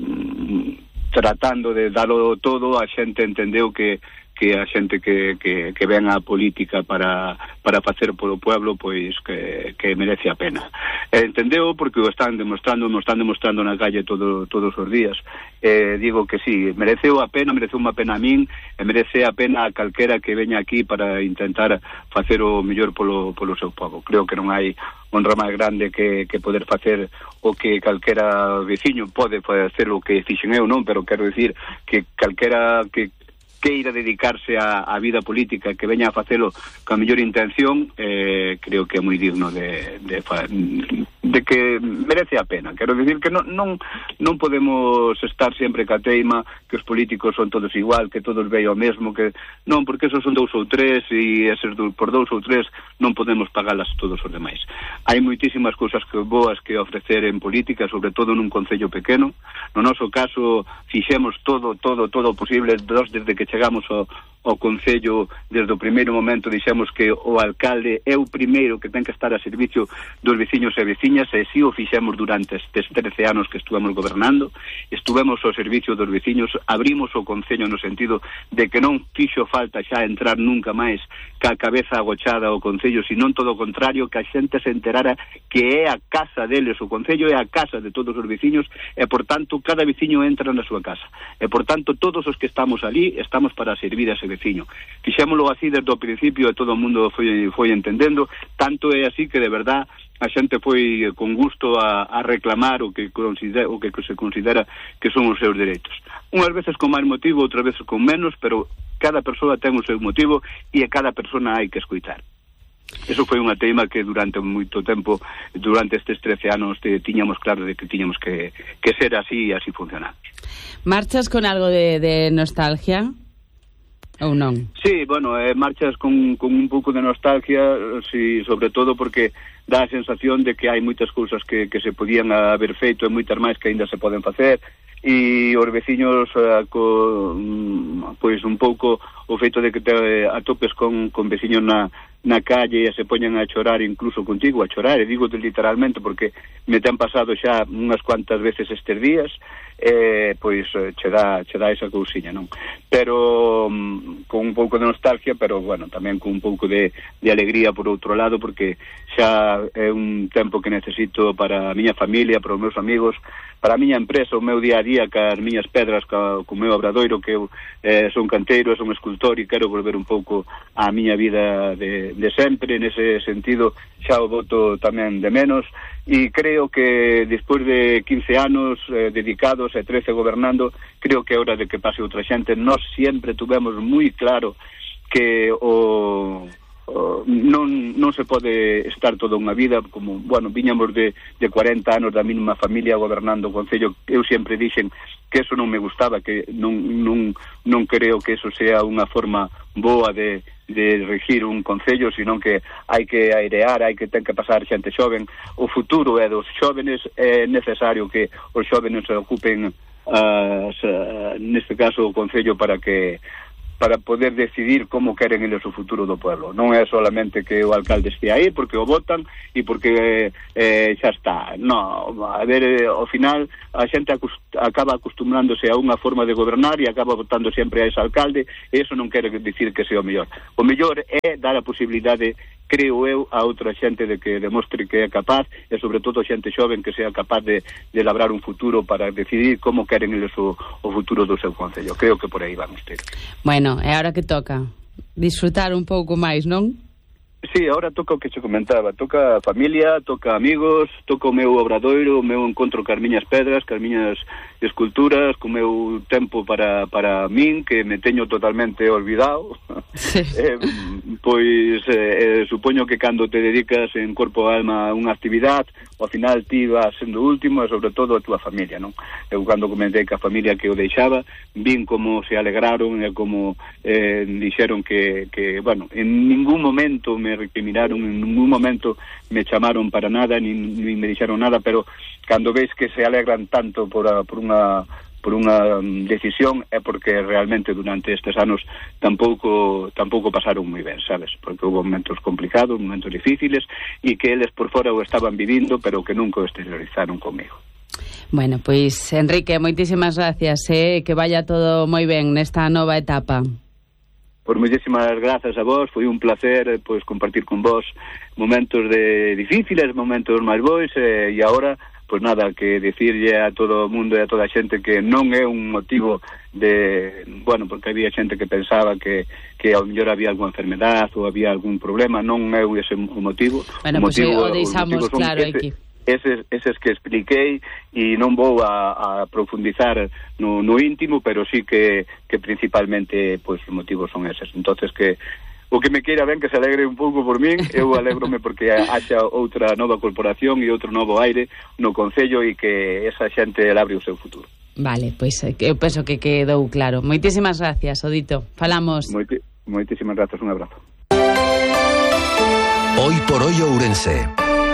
Speaker 17: mm, tratando de dalo todo, a xente entendeu que que a xente que, que, que ven a política para, para facer polo pueblo, pois que, que merece a pena. E entendeu porque o están demostrando, o están demostrando na calle todo, todos os días. Eh, digo que sí, mereceu a pena, mereceu unha pena a min, e merece a pena a calquera que veña aquí para intentar facer o mellor polo, polo seu povo. Creo que non hai honra máis grande que, que poder facer o que calquera veciño pode facer o que fixen eu, non? Pero quero dicir que calquera que queira dedicarse á, á vida política, que veña a facelo con a mellor intención, eh, creo que é moi digno de, de, de que merece a pena. Quero dicir que non, non, non podemos estar sempre ca teima que os políticos son todos igual, que todos veio o mesmo, que non, porque esos son dous ou tres, e eses por dous ou tres non podemos pagalas todos os demais. Hai moitísimas cousas que boas que ofrecer en política, sobre todo nun concello pequeno. No noso caso fixemos todo, todo, todo o posible, dos desde que chegamos ao, ao Concello, desde o primeiro momento dixemos que o alcalde é o primeiro que ten que estar a servicio dos veciños e veciñas, e si o fixemos durante estes trece anos que estuvemos gobernando. Estuvemos ao servicio dos veciños, abrimos o Concello no sentido de que non fixo falta xa entrar nunca máis ca cabeza agochada ao Concello, sino todo o contrario, que a xente se enterara que é a casa deles, o Concello é a casa de todos os veciños, e por tanto cada veciño entra na súa casa, e por tanto todos os que estamos ali estamos para servir a ese veciño. Fixémolo así desde o principio, e todo o mundo foi, foi entendendo, tanto é así que de verdad a xente foi con gusto a, a reclamar o que, considera, o que se considera que son os seus dereitos. Unhas veces con máis motivo, outras veces con menos, pero cada persoa ten o seu motivo, e a cada persona hai que escoitar. Eso foi unha tema que durante moito tempo, durante estes trece anos, te, tiñamos claro de que tiñamos que, que ser así, e así funcionamos.
Speaker 2: Marchas con algo de, de nostalgia? Ou non?
Speaker 17: Sí, bueno, eh, marchas con, con un pouco de nostalgia, sí, sobre todo porque dá a sensación de que hai moitas cousas que, que se podían haber feito, e moitas máis que aínda se poden facer, e os veciños uh, co, um, pois un pouco o feito de que te atopes con, con veciños na, na calle e se poñan a chorar incluso contigo, a chorar, e digo literalmente porque me ten pasado xa unhas cuantas veces estes días, eh, pois che dá, che dá esa cousiña, non? Pero um, con un pouco de nostalgia, pero bueno, tamén con un pouco de, de alegría por outro lado, porque xa é un tempo que necesito para a miña familia, para os meus amigos, para a miña empresa, o meu día a día, ca as miñas pedras, ca, co meu obradoiro, que eu eh, son canteiro, son escultor, e quero volver un pouco á miña vida de, de, de sempre, nese sentido xa o voto tamén de menos, e creo que despois de quince anos eh, dedicados e trece gobernando, creo que é hora de que pase outra xente. Nós sempre tuvemos moi claro que o Uh, non, non se pode estar toda unha vida como, bueno, viñamos de, de cuarenta anos da mínima familia gobernando o Concello. Eu sempre dixen que eso non me gustaba, que non, non, non creo que eso sea unha forma boa de, de regir un Concello, senón que hai que airear, hai que ten que pasar xente xoven. O futuro é dos xóvenes, é necesario que os xóvenes se ocupen uh, neste caso o Concello para que para poder decidir como queren eles o futuro do pueblo. Non é solamente que o alcalde estea aí porque o votan e porque eh, xa está. No, a ver, eh, ao final a xente acust acaba acostumbrándose a unha forma de gobernar e acaba votando sempre a ese alcalde, e eso non quere dicir que sea o mellor. O mellor é dar a posibilidade, creo eu, a outra xente de que demostre que é capaz, e sobre todo xente xoven que sea capaz de, de labrar un futuro para decidir como queren eles o, o futuro do seu concello. Creo que por aí vamos ter.
Speaker 2: Bueno, e agora que toca? Disfrutar un pouco máis, non?
Speaker 17: Sí, ahora toca o que che comentaba, toca a familia, toca amigos, toca o meu obradoiro, o meu encontro cas miñas pedras, cas miñas esculturas, co meu tempo para, para min, que me teño totalmente olvidado. Sí. eh, pois eh, supoño que cando te dedicas en corpo e alma a unha actividade, ao final ti vas sendo último, e sobre todo a túa familia, non? Eu cando comentei que a familia que o deixaba, vin como se alegraron e como eh, dixeron que, que, bueno, en ningún momento me recriminaron, en ningún momento me chamaron para nada, ni, ni me dixeron nada, pero cando veis que se alegran tanto por, a, por unha por unha decisión é porque realmente durante estes anos tampouco tampouco pasaron moi ben, sabes? Porque houve momentos complicados, momentos difíciles, e que eles por fora o estaban vivindo, pero que nunca o exteriorizaron comigo.
Speaker 2: Bueno, pois Enrique, moitísimas gracias, eh? Que vaya todo moi ben nesta nova etapa.
Speaker 17: Por moitísimas grazas a vos, foi un placer pois compartir con vos momentos de difíciles, momentos máis bois, eh, e agora pois nada, que dicirlle a todo o mundo e a toda a xente que non é un motivo de, bueno, porque había xente que pensaba que, que ao mellor había alguna enfermedad ou había algún problema, non é ese o motivo.
Speaker 2: Bueno,
Speaker 17: o
Speaker 2: pois
Speaker 17: motivo,
Speaker 2: o deixamos claro
Speaker 17: ese,
Speaker 2: aquí.
Speaker 17: Eses, eses que expliquei, e non vou a, a profundizar no, no íntimo, pero sí que, que principalmente pois, os motivos son eses. Entonces que o que me queira ben que se alegre un pouco por min, eu alégrome porque haxa outra nova corporación e outro novo aire no Concello, e que esa xente labre o seu futuro.
Speaker 2: Vale, pois eu penso que quedou claro. Moitísimas gracias, Odito. Falamos.
Speaker 17: Moiti, moitísimas gracias, un abrazo.
Speaker 8: Hoy por hoy Ourense.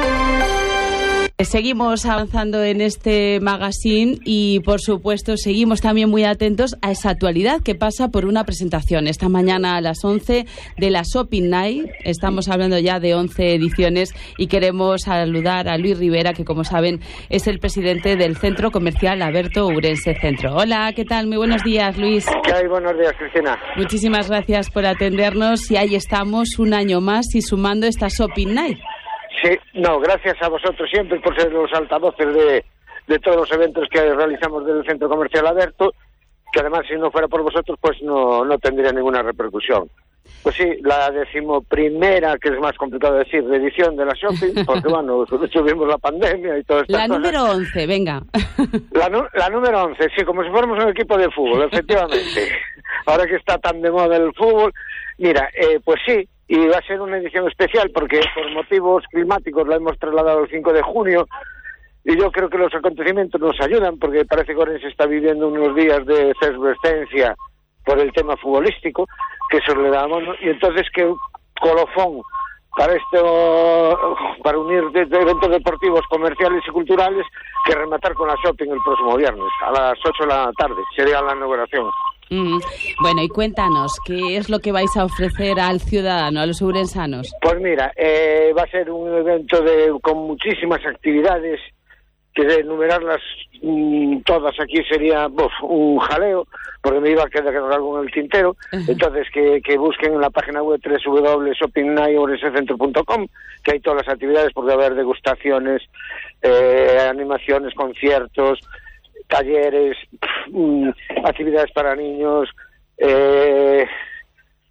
Speaker 2: Seguimos avanzando en este magazine y, por supuesto, seguimos también muy atentos a esa actualidad que pasa por una presentación. Esta mañana a las once de la Shopping Night, estamos hablando ya de once ediciones, y queremos saludar a Luis Rivera, que, como saben, es el presidente del Centro Comercial Aberto Ourense Centro. Hola, ¿qué tal? Muy buenos días, Luis.
Speaker 18: ¿Qué hay? Buenos días, Cristina.
Speaker 2: Muchísimas gracias por atendernos, y ahí estamos un año más y sumando esta Shopping Night.
Speaker 18: Sí, no, gracias a vosotros siempre por ser los altavoces de, de todos los eventos que realizamos del Centro Comercial Aberto, que además si no fuera por vosotros pues no, no tendría ninguna repercusión. Pues sí, la decimoprimera, que es más complicado de decir, de edición de la Shopping, porque bueno, tuvimos la pandemia y todo esto.
Speaker 2: La cosas. Número once, venga.
Speaker 18: La, la número once, sí, como si fuéramos un equipo de fútbol, efectivamente. Ahora que está tan de moda el fútbol, mira, eh, pues sí, y va a ser una edición especial porque por motivos climáticos la hemos trasladado el cinco de junio, y yo creo que los acontecimientos nos ayudan, porque parece que Ourense está viviendo unos días de efervescencia por el tema futbolístico, que eso le damos, ¿no? Y entonces que colofón para esto, para unir de, de eventos deportivos, comerciales y culturales, que rematar con la Shopping el próximo viernes a las ocho de la tarde, sería la inauguración.
Speaker 2: Mm. Bueno, y cuéntanos, ¿qué es lo que vais a ofrecer al ciudadano, a los ourensanos?
Speaker 18: Pues mira, eh, va a ser un evento de con muchísimas actividades, que de enumerarlas mmm, todas aquí sería uf, un jaleo, porque me iba a quedar algo en el tintero. Entonces que, que busquen en la página web doble u doble u doble u punto shopping night ourense centro punto com, que hay todas las actividades, porque va a haber degustaciones, eh, animaciones, conciertos, talleres, mmm, actividades para niños, eh,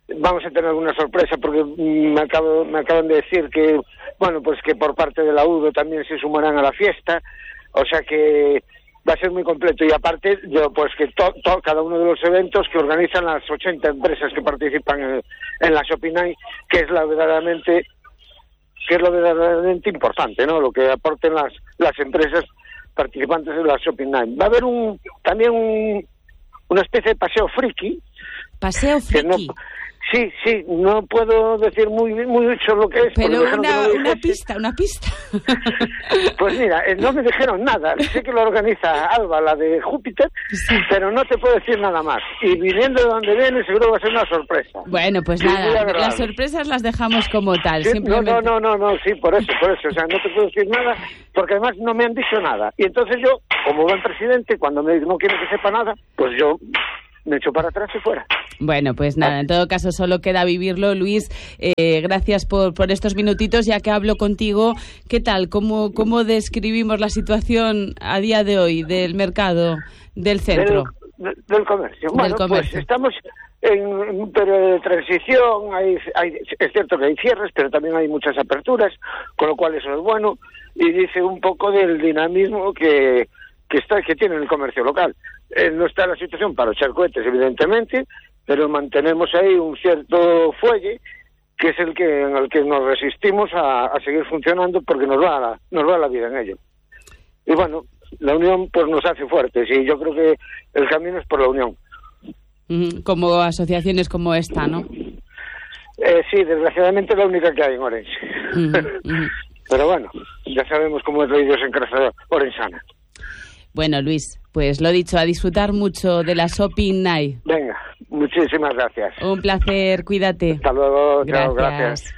Speaker 18: vamos a tener alguna sorpresa porque me, acabo, me acaban de decir que, bueno, pues que por parte de la U D O también se sumarán a la fiesta, o sea que va a ser muy completo. Y aparte, yo pues que to, to, cada uno de los eventos que organizan las ochenta empresas que participan en, en la Shopping Night, que es la verdaderamente que es lo verdaderamente importante, ¿no? Lo que aporten las las empresas participantes en la Shopping Night. Va a haber un también un, una especie de paseo friki.
Speaker 2: Paseo friki.
Speaker 18: Sí, sí, no puedo decir muy muy mucho lo que es.
Speaker 2: Pero una, una pista, una pista.
Speaker 18: Pues mira, eh, no me dijeron nada. Sé que lo organiza Alba, la de Júpiter, sí, pero no te puedo decir nada más. Y viniendo de donde viene, seguro va a ser una sorpresa.
Speaker 2: Bueno, pues sí, nada, las sorpresas las dejamos como tal.
Speaker 18: Sí,
Speaker 2: simplemente...
Speaker 18: No, no, no, no, no, sí, por eso, por eso. O sea, no te puedo decir nada, porque además no me han dicho nada. Y entonces yo, como buen presidente, cuando me no quiero que sepa nada, pues yo me echo para atrás y fuera.
Speaker 2: Bueno, pues nada, en todo caso solo queda vivirlo. Luis, eh, gracias por, por estos minutitos. Ya que hablo contigo, ¿qué tal? ¿Cómo, ¿Cómo describimos la situación a día de hoy del mercado, del centro?
Speaker 18: Del, del comercio.
Speaker 2: Del
Speaker 18: bueno,
Speaker 2: comercio.
Speaker 18: Pues estamos en un periodo de transición. Hay, hay, es cierto que hay cierres, pero también hay muchas aperturas, con lo cual eso es bueno. Y dice un poco del dinamismo que, que, está, que tiene el comercio local. Eh, no está la situación para echar cohetes, evidentemente, pero mantenemos ahí un cierto fuelle que es el que en el que nos resistimos a, a seguir funcionando porque nos va la, nos va la vida en ello. Y bueno, la unión pues nos hace fuertes y yo creo que el camino es por la unión.
Speaker 2: Como asociaciones como esta, ¿no?
Speaker 18: Eh, sí, desgraciadamente la única que hay en Orense. Uh-huh, uh-huh. Pero bueno, ya sabemos cómo es la idiosincrasia orensana.
Speaker 2: Bueno, Luis, pues lo dicho, a disfrutar mucho de la Shopping Night.
Speaker 18: Venga, muchísimas gracias.
Speaker 2: Un placer, cuídate.
Speaker 18: Hasta luego,
Speaker 2: gracias.
Speaker 18: Chao, gracias.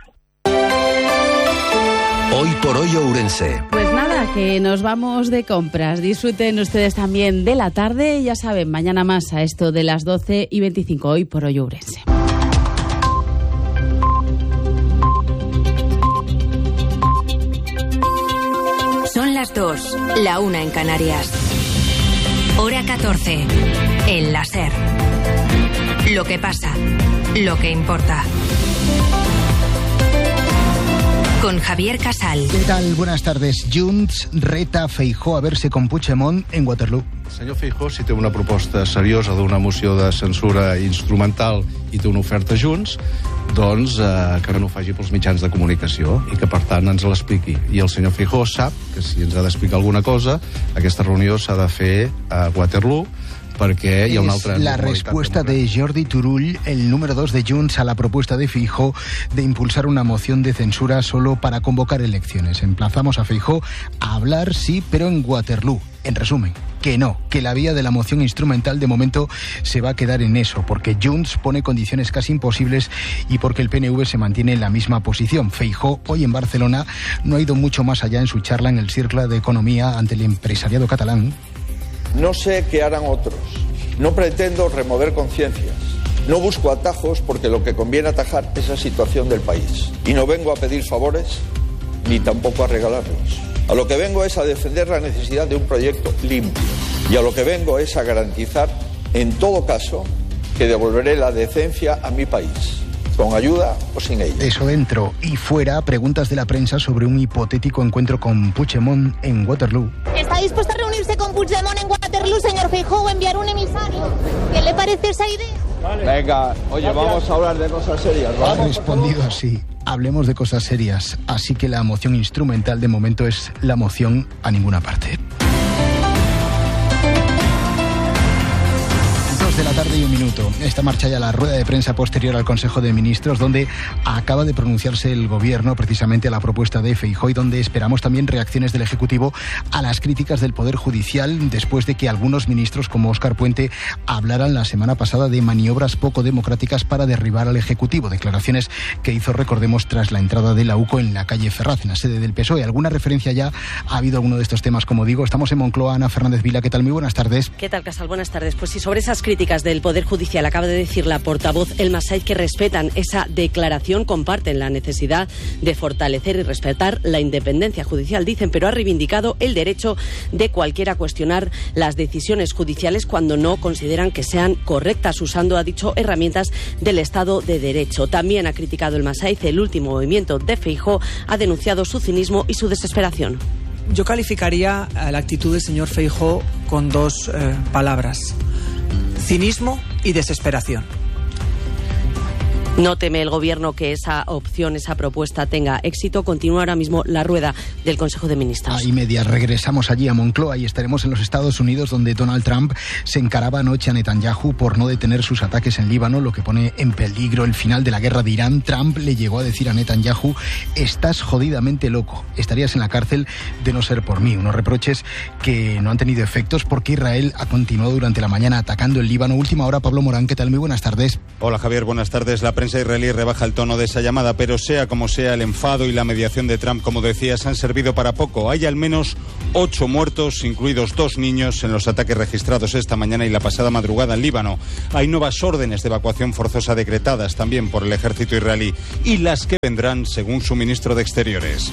Speaker 8: Hoy por hoy Ourense.
Speaker 2: Pues nada, que nos vamos de compras. Disfruten ustedes también de la tarde. Ya saben, mañana más a esto de las doce y veinticinco. Hoy por hoy Ourense.
Speaker 19: Son las dos, la una en Canarias. Hora catorce, en la SER. Lo que pasa, lo que importa. Con Javier Casal.
Speaker 20: ¿Qué tal? Buenas tardes. Junts reta a Feijóo a verse con Puigdemont en Waterloo.
Speaker 21: El senyor Feijóo, si té una proposta seriosa d'una moció de censura instrumental i té una oferta Junts, doncs eh, que no ho faci pels mitjans de comunicació i que, per tant, ens l'expliqui. I el senyor Feijóo sap que si ens ha d'explicar alguna cosa, aquesta reunió s'ha de fer a Waterloo, perquè hi ha una altra...
Speaker 20: Es la respuesta de Jordi Turull, el número dos de Junts, a la propuesta de Feijóo de impulsar una moción de censura solo para convocar elecciones. Emplazamos a Feijóo a hablar, sí, pero en Waterloo. En resumen, que no, que la vía de la moción instrumental de momento se va a quedar en eso, porque Junts pone condiciones casi imposibles y porque el P N V se mantiene en la misma posición. Feijóo, hoy en Barcelona, no ha ido mucho más allá en su charla en el Círculo de Economía ante el empresariado catalán.
Speaker 22: No sé qué harán otros. No pretendo remover conciencias. No busco atajos porque lo que conviene atajar es la situación del país. Y no vengo a pedir favores ni tampoco a regalarlos. A lo que vengo es a defender la necesidad de un proyecto limpio. Y a lo que vengo es a garantizar, en todo caso, que devolveré la decencia a mi país. Con ayuda o sin ella.
Speaker 20: Eso dentro y fuera, preguntas de la prensa sobre un hipotético encuentro con Puigdemont en Waterloo.
Speaker 23: ¿Está dispuesto a reunirse con Puigdemont en Waterloo, señor Feijóo, o enviar un emisario? ¿Qué le parece esa idea?
Speaker 22: Vale. Venga, oye, gracias. Vamos a hablar de cosas serias.
Speaker 20: Ha respondido así. Hablemos de cosas serias. Así que la moción instrumental de momento es la moción a ninguna parte. De la tarde y un minuto. Esta marcha ya la rueda de prensa posterior al Consejo de Ministros, donde acaba de pronunciarse el Gobierno precisamente a la propuesta de Feijóo y donde esperamos también reacciones del Ejecutivo a las críticas del Poder Judicial después de que algunos ministros como Óscar Puente hablaran la semana pasada de maniobras poco democráticas para derribar al Ejecutivo. Declaraciones que hizo, recordemos, tras la entrada de la U C O en la calle Ferraz, en la sede del P S O E. ¿Alguna referencia ya ha habido alguno de estos temas? Como digo, estamos en Moncloa. Ana Fernández Vila, ¿qué tal? Muy buenas tardes.
Speaker 24: ¿Qué tal, Casal? Buenas tardes. Pues sí, sobre esas críticas
Speaker 1: Públicas del Poder Judicial. Acaba de decir la portavoz Elma Saiz que respetan esa declaración, comparten la necesidad de fortalecer y respetar la independencia judicial, dicen, pero ha reivindicado el derecho de cualquiera a cuestionar las decisiones judiciales cuando no consideran que sean correctas, usando, ha dicho, herramientas del Estado de Derecho. También ha criticado Elma Saiz el último movimiento de Feijóo, ha denunciado su cinismo y su desesperación.
Speaker 3: Yo calificaría la actitud del señor Feijóo con dos eh, palabras: cinismo y desesperación.
Speaker 1: No teme el Gobierno que esa opción, esa propuesta tenga éxito. Continúa ahora mismo la rueda del Consejo de Ministros.
Speaker 20: A y media regresamos allí a Moncloa y estaremos en los Estados Unidos, donde Donald Trump se encaraba anoche a Netanyahu por no detener sus ataques en Líbano, lo que pone en peligro el final de la guerra de Irán. Trump le llegó a decir a Netanyahu: estás jodidamente loco, estarías en la cárcel de no ser por mí. Unos reproches que no han tenido efectos porque Israel ha continuado durante la mañana atacando el Líbano. Última hora, Pablo Morán, ¿qué tal? Muy buenas tardes.
Speaker 5: Hola Javier, buenas tardes. La prensa israelí rebaja el tono de esa llamada, pero sea como sea, el enfado y la mediación de Trump, como decías, han servido para poco. Hay al menos ocho muertos, incluidos dos niños, en los ataques registrados esta mañana y la pasada madrugada en Líbano. Hay nuevas órdenes de evacuación forzosa decretadas también por el ejército israelí, y las que vendrán, según su ministro de Exteriores.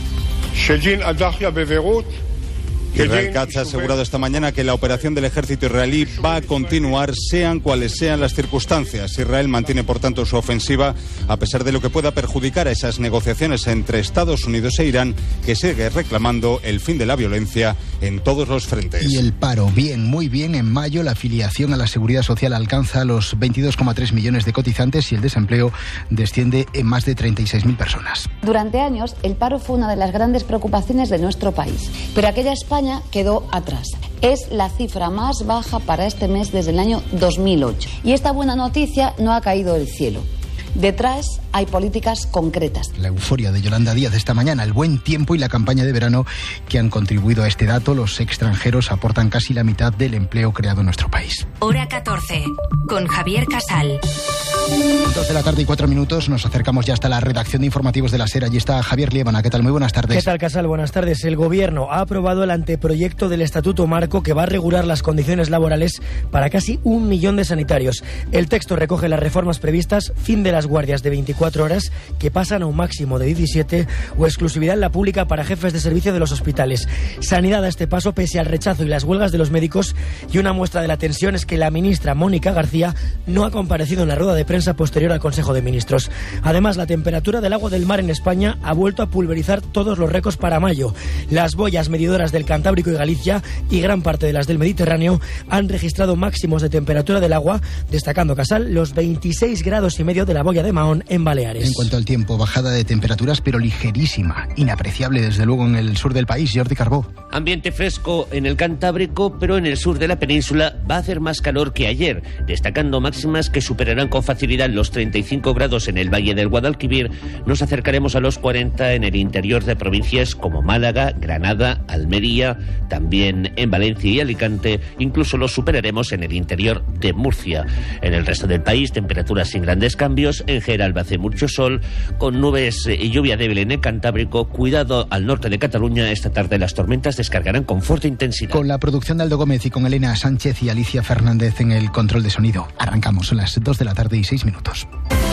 Speaker 5: Israel Katz ha asegurado esta mañana que la operación del ejército israelí va a continuar, sean cuales sean las circunstancias. Israel mantiene, por tanto, su ofensiva, a pesar de lo que pueda perjudicar a esas negociaciones entre Estados Unidos e Irán, que sigue reclamando el fin de la violencia en todos los frentes.
Speaker 20: Y el paro, bien, muy bien. En mayo la afiliación a la Seguridad Social alcanza los veintidós coma tres millones de cotizantes y el desempleo desciende en más de treinta y seis mil personas.
Speaker 24: Durante años, el paro fue una de las grandes preocupaciones de nuestro país, pero aquella España quedó atrás. Es la cifra más baja para este mes desde el año dos mil ocho. Y esta buena noticia no ha caído del cielo. Detrás hay políticas concretas.
Speaker 20: La euforia de Yolanda Díaz esta mañana, el buen tiempo y la campaña de verano que han contribuido a este dato. Los extranjeros aportan casi la mitad del empleo creado en nuestro país.
Speaker 19: Hora catorce, con Javier Casal.
Speaker 20: Dos de la tarde y cuatro minutos, nos acercamos ya hasta la redacción de informativos de la SER. Allí está Javier Liébana. ¿Qué tal? Muy buenas tardes.
Speaker 25: ¿Qué tal, Casal? Buenas tardes. El Gobierno ha aprobado el anteproyecto del Estatuto Marco que va a regular las condiciones laborales para casi un millón de sanitarios. El texto recoge las reformas previstas: fin de las guardias de veinticuatro horas, que pasan a un máximo de diecisiete, o exclusividad en la pública para jefes de servicio de los hospitales. Sanidad a este paso pese al rechazo y las huelgas de los médicos, y una muestra de la tensión es que la ministra Mónica García no ha comparecido en la rueda de prensa posterior al Consejo de Ministros. Además, la temperatura del agua del mar en España ha vuelto a pulverizar todos los récords para mayo. Las boyas medidoras del Cantábrico y Galicia y gran parte de las del Mediterráneo han registrado máximos de temperatura del agua, destacando, Casal, los veintiséis grados y medio de la boya de Mahón en Baleares.
Speaker 20: En cuanto al tiempo, bajada de temperaturas pero ligerísima, inapreciable desde luego en el sur del país. Jordi Carbó.
Speaker 26: Ambiente fresco en el Cantábrico, pero en el sur de la península va a hacer más calor que ayer, destacando máximas que superarán con facilidad los treinta y cinco grados en el Valle del Guadalquivir. Nos acercaremos a los cuarenta en el interior de provincias como Málaga, Granada, Almería, también en Valencia y Alicante. Incluso los superaremos en el interior de Murcia. En el resto del país, temperaturas sin grandes cambios. En Geralba hace mucho sol, con nubes y lluvia débil en el Cantábrico. Cuidado al norte de Cataluña. Esta tarde las tormentas descargarán con fuerte intensidad.
Speaker 20: Con la producción de Aldo Gómez y con Elena Sánchez y Alicia Fernández en el control de sonido. Arrancamos, son las dos de la tarde y seis minutos.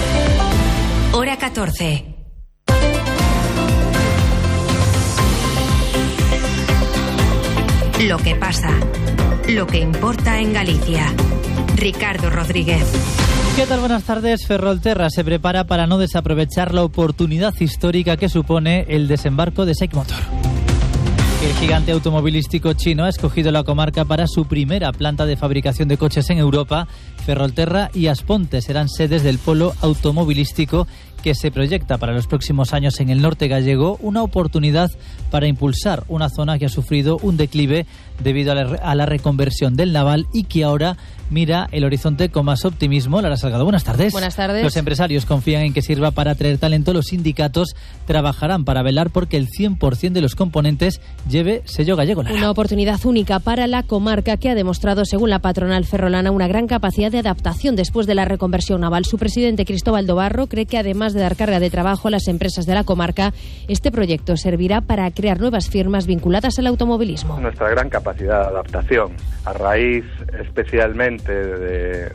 Speaker 19: Hora catorce. Lo que pasa, lo que importa en Galicia. Ricardo Rodríguez.
Speaker 27: ¿Qué tal? Buenas tardes. Ferrolterra se prepara para no desaprovechar la oportunidad histórica que supone el desembarco de SAIC Motor. El gigante automovilístico chino ha escogido la comarca para su primera planta de fabricación de coches en Europa. Ferrolterra y Asponte serán sedes del polo automovilístico que se proyecta para los próximos años en el norte gallego, una oportunidad para impulsar una zona que ha sufrido un declive debido a la, a la reconversión del naval y que ahora mira el horizonte con más optimismo. Lara Salgado, buenas tardes.
Speaker 28: Buenas tardes.
Speaker 27: Los empresarios confían en que sirva para atraer talento. Los sindicatos trabajarán para velar porque el cien por ciento de los componentes lleve sello gallego. Lara.
Speaker 28: Una oportunidad única para la comarca que ha demostrado, según la patronal ferrolana, una gran capacidad de adaptación después de la reconversión naval. Su presidente, Cristóbal Dobarro, cree que además de dar carga de trabajo a las empresas de la comarca, este proyecto servirá para crear nuevas firmas vinculadas al automovilismo.
Speaker 29: Nuestra gran capacidad de adaptación, a raíz especialmente
Speaker 4: reciente de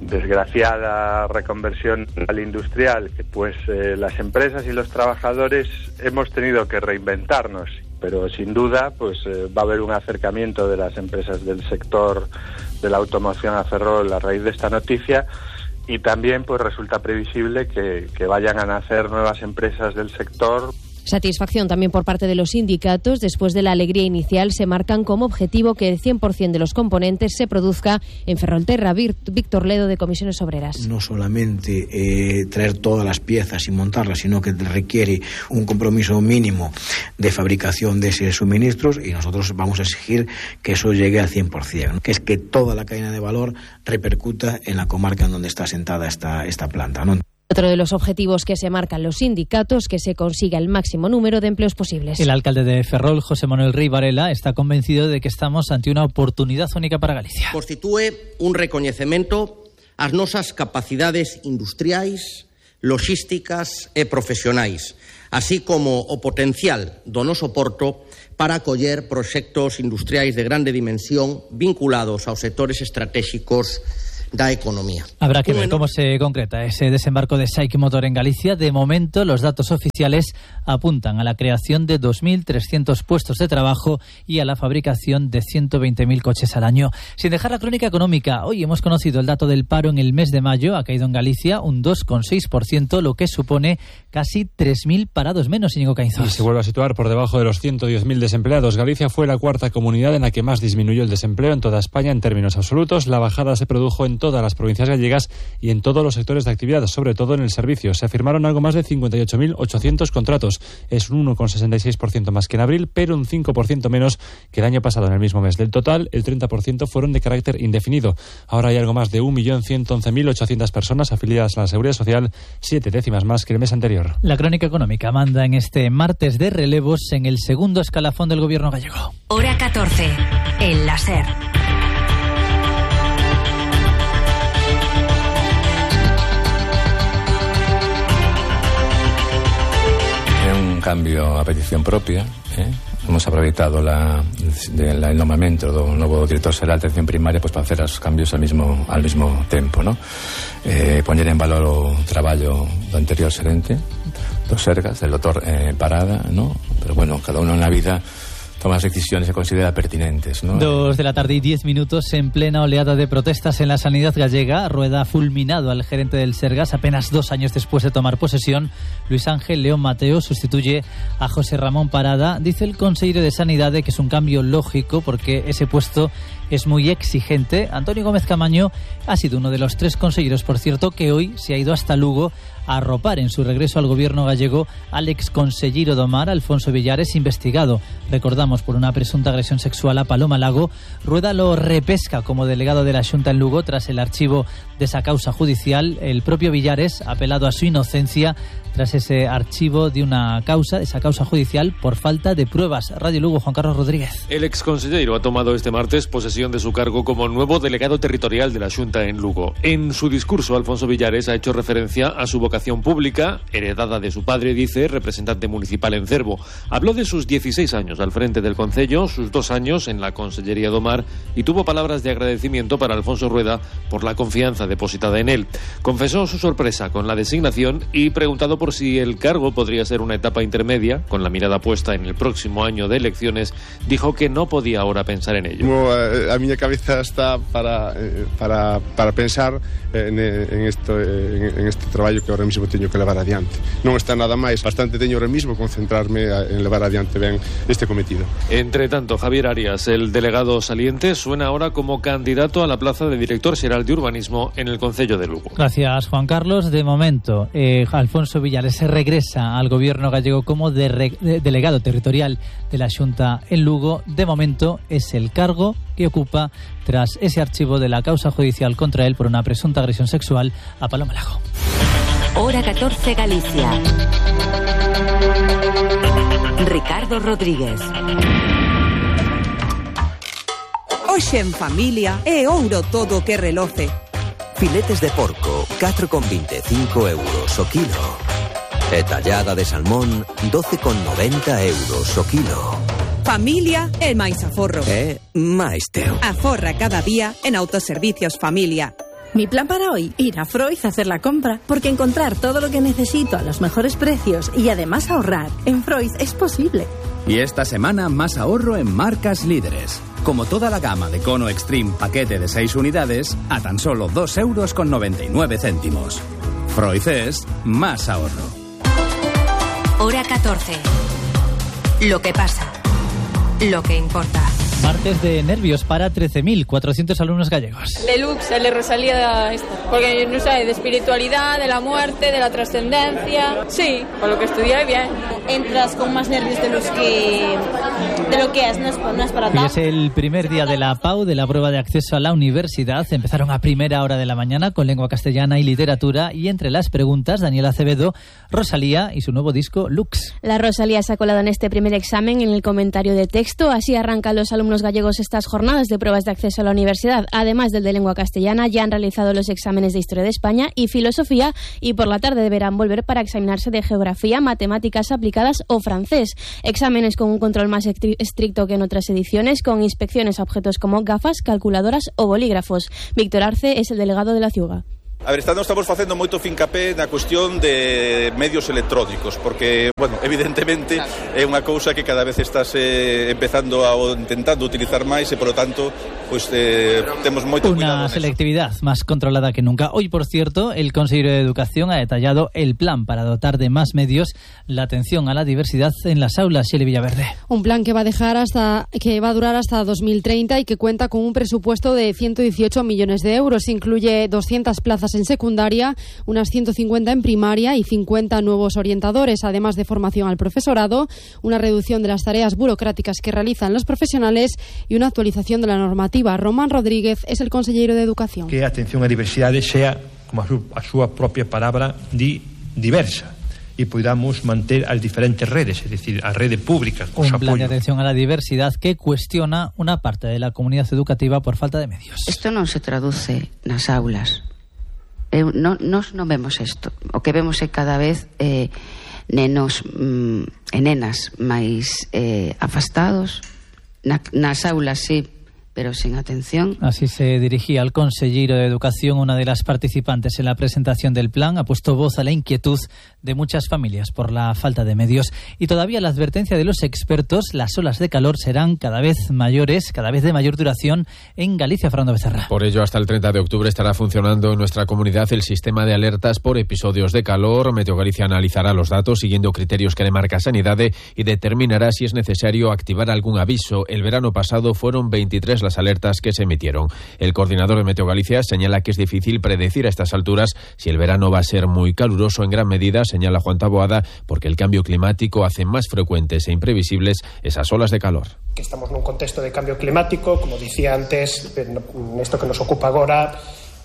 Speaker 4: desgraciada reconversión al industrial, pues eh, las empresas y los trabajadores hemos tenido que reinventarnos, pero sin duda pues eh, va a haber un acercamiento de las empresas del sector de la automoción a Ferrol a raíz de esta noticia, y también pues resulta previsible que, que vayan a nacer nuevas empresas del sector.
Speaker 28: Satisfacción también por parte de los sindicatos. Después de la alegría inicial, se marcan como objetivo que el cien por ciento de los componentes se produzca en Ferrolterra. Víctor Ledo, de Comisiones Obreras.
Speaker 6: No solamente eh, traer todas las piezas y montarlas, sino que requiere un compromiso mínimo de fabricación de esos suministros, y nosotros vamos a exigir que eso llegue al cien por ciento, ¿no? Que es que toda la cadena de valor repercuta en la comarca en donde está asentada esta, esta planta, ¿no?
Speaker 28: Otro de los objetivos que se marcan los sindicatos, que se consiga el máximo número de empleos posibles.
Speaker 27: El alcalde de Ferrol, José Manuel Rey Varela, está convencido de que estamos ante una oportunidad única para Galicia.
Speaker 9: Constitúe un recoñecemento ás nosas capacidades industriais, logísticas e profesionais, así como o potencial do noso porto para acoller proxectos industriais de grande dimensión vinculados aos sectores estratégicos da economía.
Speaker 27: Habrá que ver cómo se concreta ese desembarco de SAIC Motor en Galicia. De momento, los datos oficiales apuntan a la creación de dos mil trescientos puestos de trabajo y a la fabricación de ciento veinte mil coches al año. Sin dejar la crónica económica, hoy hemos conocido el dato del paro en el mes de mayo. Ha caído en Galicia un dos coma seis por ciento, lo que supone casi tres mil parados menos, Íñigo Caínzos.
Speaker 10: Y se vuelve a situar por debajo de los ciento diez mil desempleados. Galicia fue la cuarta comunidad en la que más disminuyó el desempleo en toda España en términos absolutos. La bajada se produjo en todas las provincias gallegas y en todos los sectores de actividad, sobre todo en el servicio. Se firmaron algo más de cincuenta y ocho mil ochocientos contratos. Es un uno coma sesenta y seis por ciento más que en abril, pero un cinco por ciento menos que el año pasado en el mismo mes. Del total, el treinta por ciento fueron de carácter indefinido. Ahora hay algo más de un millón ciento once mil ochocientas personas afiliadas a la Seguridad Social, siete décimas más que el mes anterior.
Speaker 27: La crónica económica manda en este martes de relevos en el segundo escalafón del gobierno gallego.
Speaker 19: Hora catorce, en la SER.
Speaker 11: Un cambio a petición propia, eh? Hemos aproveitado la, de, la, el nombramiento do novo director xeral de atención primaria pues, para hacer os cambios al mismo, al mismo tempo, ¿no? Eh, poñer en valor o traballo do anterior xerente do Sergas, del doctor eh, Parada, ¿no? Pero bueno, cada uno en la vida toma las decisiones que considera pertinentes, ¿no?
Speaker 27: Dos de la tarde y diez minutos, en plena oleada de protestas en la sanidad gallega. Rueda ha fulminado al gerente del Sergas apenas dos años después de tomar posesión. Luis Ángel León Mateo sustituye a José Ramón Parada. Dice el consejero de Sanidad que es un cambio lógico porque ese puesto es muy exigente. Antonio Gómez Camaño ha sido uno de los tres consejeros, por cierto, que hoy se ha ido hasta Lugo a arropar en su regreso al gobierno gallego al exconsellero do Mar, Alfonso Villares, investigado, recordamos, por una presunta agresión sexual a Paloma Lago. Rueda lo repesca como delegado de la Xunta en Lugo tras el archivo de esa causa judicial. El propio Villares ha apelado a su inocencia tras ese archivo de una causa, esa causa judicial, por falta de pruebas. Radio Lugo, Juan Carlos Rodríguez.
Speaker 12: El exconsellero ha tomado este martes posesión de su cargo como nuevo delegado territorial de la Xunta en Lugo. En su discurso, Alfonso Villares ha hecho referencia a su vocación pública, heredada de su padre, dice, representante municipal en Cervo. Habló de sus dieciséis años al frente del concello, sus dos años en la Consellería do Mar, y tuvo palabras de agradecimiento para Alfonso Rueda por la confianza depositada en él. Confesó su sorpresa con la designación y, preguntado por si el cargo podría ser una etapa intermedia, con la mirada puesta en el próximo año de elecciones, dijo que no podía ahora pensar en ello.
Speaker 13: Como a miña cabeza está para, para, para pensar en, en, esto, en, en este traballo que ahora mismo teño que levar adiante. Non está nada máis, bastante teño ahora mismo concentrarme en levar adiante ben este cometido.
Speaker 12: Entre tanto, Javier Arias, el delegado saliente, suena ahora como candidato a la plaza de director xeral de urbanismo en el concello de Lugo.
Speaker 27: Gracias, Juan Carlos. De momento, eh, Alfonso Villares se regresa al gobierno gallego como de re, de, delegado territorial de la Xunta en Lugo. De momento es el cargo que ocupa tras ese archivo de la causa judicial contra él por una presunta agresión sexual a Paloma Lago.
Speaker 19: Hora catorce, Galicia. Ricardo Rodríguez.
Speaker 14: Hoxe en familia é ouro todo que reloce.
Speaker 29: Filetes de porco, catro con vinte e cinco euros o kilo. E tallada de salmón, doce con noventa euros o kilo.
Speaker 14: Familia é máis aforro.
Speaker 29: É máis teu.
Speaker 14: Aforra cada día en Autoservicios Familia.
Speaker 2: Mi plan para hoy, ir a Freud a hacer la compra, porque encontrar todo lo que necesito a los mejores precios y además ahorrar en Freud es posible.
Speaker 7: Y esta semana más ahorro en marcas líderes. Como toda la gama de Cono Extreme paquete de seis unidades a tan solo dos euros con noventa y nueve céntimos. Freud es más ahorro.
Speaker 19: Hora catorce. Lo que pasa. Lo que importa.
Speaker 27: Martes de nervios para trece mil cuatrocientos alumnos gallegos.
Speaker 8: De Lux, le resalía esto, porque no sé, de espiritualidad, de la muerte, de la trascendencia. Sí, por lo que estudié bien.
Speaker 15: Entras con más nervios de los que de lo que es, no es, no es para
Speaker 27: tanto. Y es el primer día de la P A U, de la prueba de acceso a la universidad. Empezaron a primera hora de la mañana con lengua castellana y literatura, y entre las preguntas, Daniela Acevedo, Rosalía y su nuevo disco Lux.
Speaker 28: La Rosalía se ha colado en este primer examen en el comentario de texto. Así arrancan los alumnos gallegos estas jornadas de pruebas de acceso a la universidad. Además del de lengua castellana, ya han realizado los exámenes de Historia de España y Filosofía, y por la tarde deberán volver para examinarse de Geografía, Matemáticas aplicadas o francés. Exámenes con un control más estricto que en otras ediciones, con inspecciones a objetos como gafas, calculadoras o bolígrafos. Víctor Arce es el delegado de la Ciuga.
Speaker 16: A ver, estamos facendo moito fincapé na cuestión de medios electrónicos, porque, bueno, evidentemente é unha cousa que cada vez estás eh, empezando a o intentando utilizar máis e, por lo tanto, pues eh, temos moito cuidado.
Speaker 27: Una selectividad más controlada que nunca. Hoy, por cierto, el consejero de Educación ha detallado el plan para dotar de más medios la atención a la diversidad en las aulas. Xeli Villaverde.
Speaker 17: Un plan que va a dejar hasta que va a durar hasta dos mil treinta y que cuenta con un presupuesto de ciento dieciocho millones de euros. Incluye doscientas plazas en secundaria, unas ciento cincuenta en primaria y cincuenta nuevos orientadores, además de formación al profesorado, una reducción de las tareas burocráticas que realizan los profesionales y una actualización de la normativa. Román Rodríguez es el consejero de Educación.
Speaker 18: Que a atención á diversidade sea, como a, su, a súa propia palabra, di diversa, y podamos manter as diferentes redes, es decir, a rede pública.
Speaker 27: Un plan de atención a la diversidad que cuestiona una parte de la comunidad educativa por falta de medios.
Speaker 21: Esto non se traduce nas aulas. Eu, non, nos non vemos isto. O que vemos é cada vez eh, nenos mm, e nenas máis eh, afastados. Na, nas aulas, sí, pero sin atención.
Speaker 27: Así se dirigía al consejero de Educación, una de las participantes en la presentación del plan. Ha puesto voz a la inquietud de muchas familias por la falta de medios. Y todavía la advertencia de los expertos: las olas de calor serán cada vez mayores, cada vez de mayor duración en Galicia. Fernando Becerra.
Speaker 23: Por ello, hasta el treinta de octubre estará funcionando en nuestra comunidad el sistema de alertas por episodios de calor. Meteo Galicia analizará los datos siguiendo criterios que demarca Sanidade y determinará si es necesario activar algún aviso. El verano pasado fueron veintitrés las alertas que se emitieron. El coordinador de Meteo Galicia señala que es difícil predecir a estas alturas si el verano va a ser muy caluroso, en gran medida, señala Juan Taboada, porque el cambio climático hace más frecuentes e imprevisibles esas olas de calor.
Speaker 30: Que estamos nun contexto de cambio climático, como dicía antes, isto que nos ocupa agora,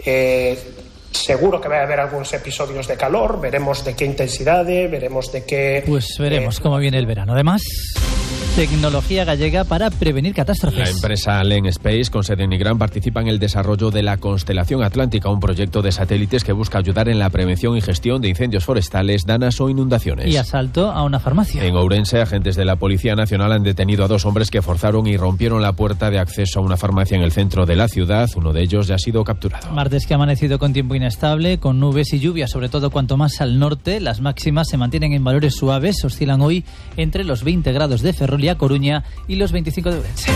Speaker 30: eh, seguro que vai haber algúns episodios de calor, veremos de que intensidade, veremos de que...
Speaker 27: Pues veremos eh, cómo viene el verano. Además, tecnología gallega para prevenir catástrofes.
Speaker 23: La empresa Len Space, con sede en Nigrán, participa en el desarrollo de la Constelación Atlántica, un proyecto de satélites que busca ayudar en la prevención y gestión de incendios forestales, danas o inundaciones.
Speaker 27: Y asalto a una farmacia.
Speaker 23: En Ourense, agentes de la Policía Nacional han detenido a dos hombres que forzaron y rompieron la puerta de acceso a una farmacia en el centro de la ciudad. Uno de ellos ya ha sido capturado.
Speaker 27: Martes que ha amanecido con tiempo inestable, con nubes y lluvia, sobre todo cuanto más al norte. Las máximas se mantienen en valores suaves, oscilan hoy entre los veinte grados de Ferrol, Coruña, y los veinticinco de Ourense.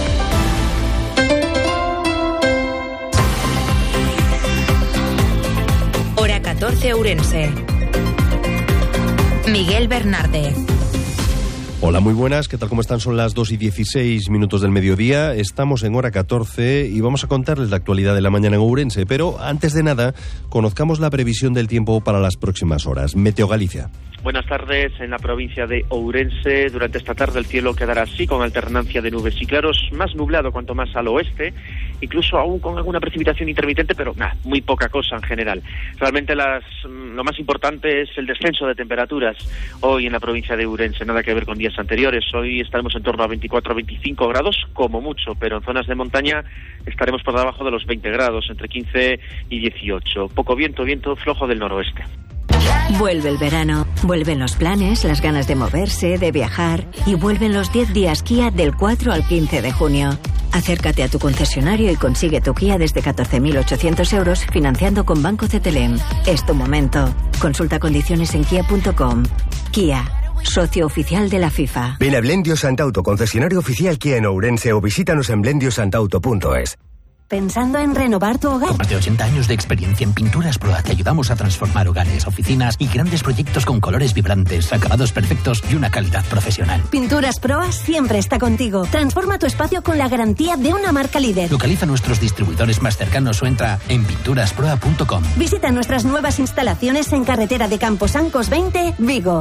Speaker 19: Hora catorce Ourense. Miguel Bernarde.
Speaker 31: Hola, muy buenas, ¿qué tal? ¿Cómo están? Son las dos y dieciséis minutos del mediodía, estamos en hora catorce y vamos a contarles la actualidad de la mañana en Ourense, pero antes de nada, conozcamos la previsión del tiempo para las próximas horas. Meteo Galicia.
Speaker 32: Buenas tardes. En la provincia de Ourense, durante esta tarde el cielo quedará así, con alternancia de nubes y claros, más nublado cuanto más al oeste, incluso aún con alguna precipitación intermitente, pero nada, muy poca cosa en general. Realmente las, lo más importante es el descenso de temperaturas hoy en la provincia de Ourense, nada que ver con días anteriores. Hoy estaremos en torno a veinticuatro a veinticinco grados, como mucho, pero en zonas de montaña estaremos por debajo de los veinte grados, entre quince y dieciocho. Poco viento, viento flojo del noroeste.
Speaker 1: Vuelve el verano, vuelven los planes, las ganas de moverse, de viajar y vuelven los diez días Kia del cuatro al quince de junio. Acércate a tu concesionario y consigue tu Kia desde catorce mil ochocientos euros financiando con Banco C T L M. Es tu momento. Consulta condiciones en kia punto com. Kia, socio oficial de la FIFA.
Speaker 3: Ven a Blendio Santauto, concesionario oficial Kia en Ourense, o visítanos en blendio santauto punto es.
Speaker 4: ¿Pensando en renovar tu hogar?
Speaker 5: Con más de ochenta años de experiencia en Pinturas Proa te ayudamos a transformar hogares, oficinas y grandes proyectos con colores vibrantes, acabados perfectos y una calidad profesional.
Speaker 4: Pinturas Proa siempre está contigo. Transforma tu espacio con la garantía de una marca líder.
Speaker 5: Localiza nuestros distribuidores más cercanos o entra en pinturas proa punto com.
Speaker 4: Visita nuestras nuevas instalaciones en carretera de Camposancos veinte, Vigo.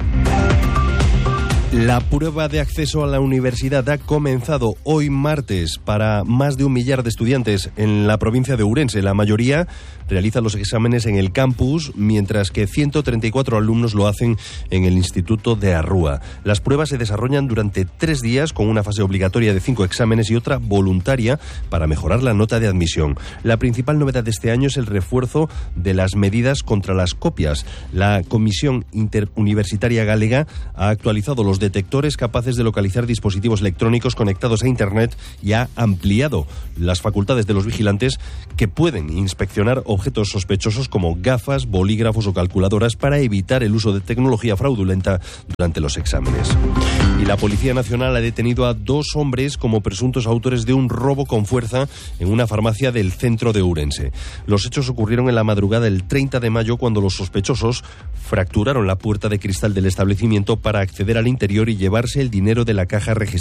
Speaker 31: La prueba de acceso a la universidad ha comenzado hoy martes para más de un millar de estudiantes en la provincia de Ourense. La mayoría realizan los exámenes en el campus, mientras que ciento treinta y cuatro alumnos lo hacen en el Instituto de Arrúa. Las pruebas se desarrollan durante tres días con una fase obligatoria de cinco exámenes y otra voluntaria para mejorar la nota de admisión. La principal novedad de este año es el refuerzo de las medidas contra las copias. La Comisión Interuniversitaria Galega ha actualizado los detectores capaces de localizar dispositivos electrónicos conectados a Internet y ha ampliado las facultades de los vigilantes que pueden inspeccionar objetos sospechosos como gafas, bolígrafos o calculadoras para evitar el uso de tecnología fraudulenta durante los exámenes. Y la Policía Nacional ha detenido a dos hombres como presuntos autores de un robo con fuerza en una farmacia del centro de Ourense. Los hechos ocurrieron en la madrugada del treinta de mayo cuando los sospechosos fracturaron la puerta de cristal del establecimiento para acceder al interior y llevarse el dinero de la caja registrada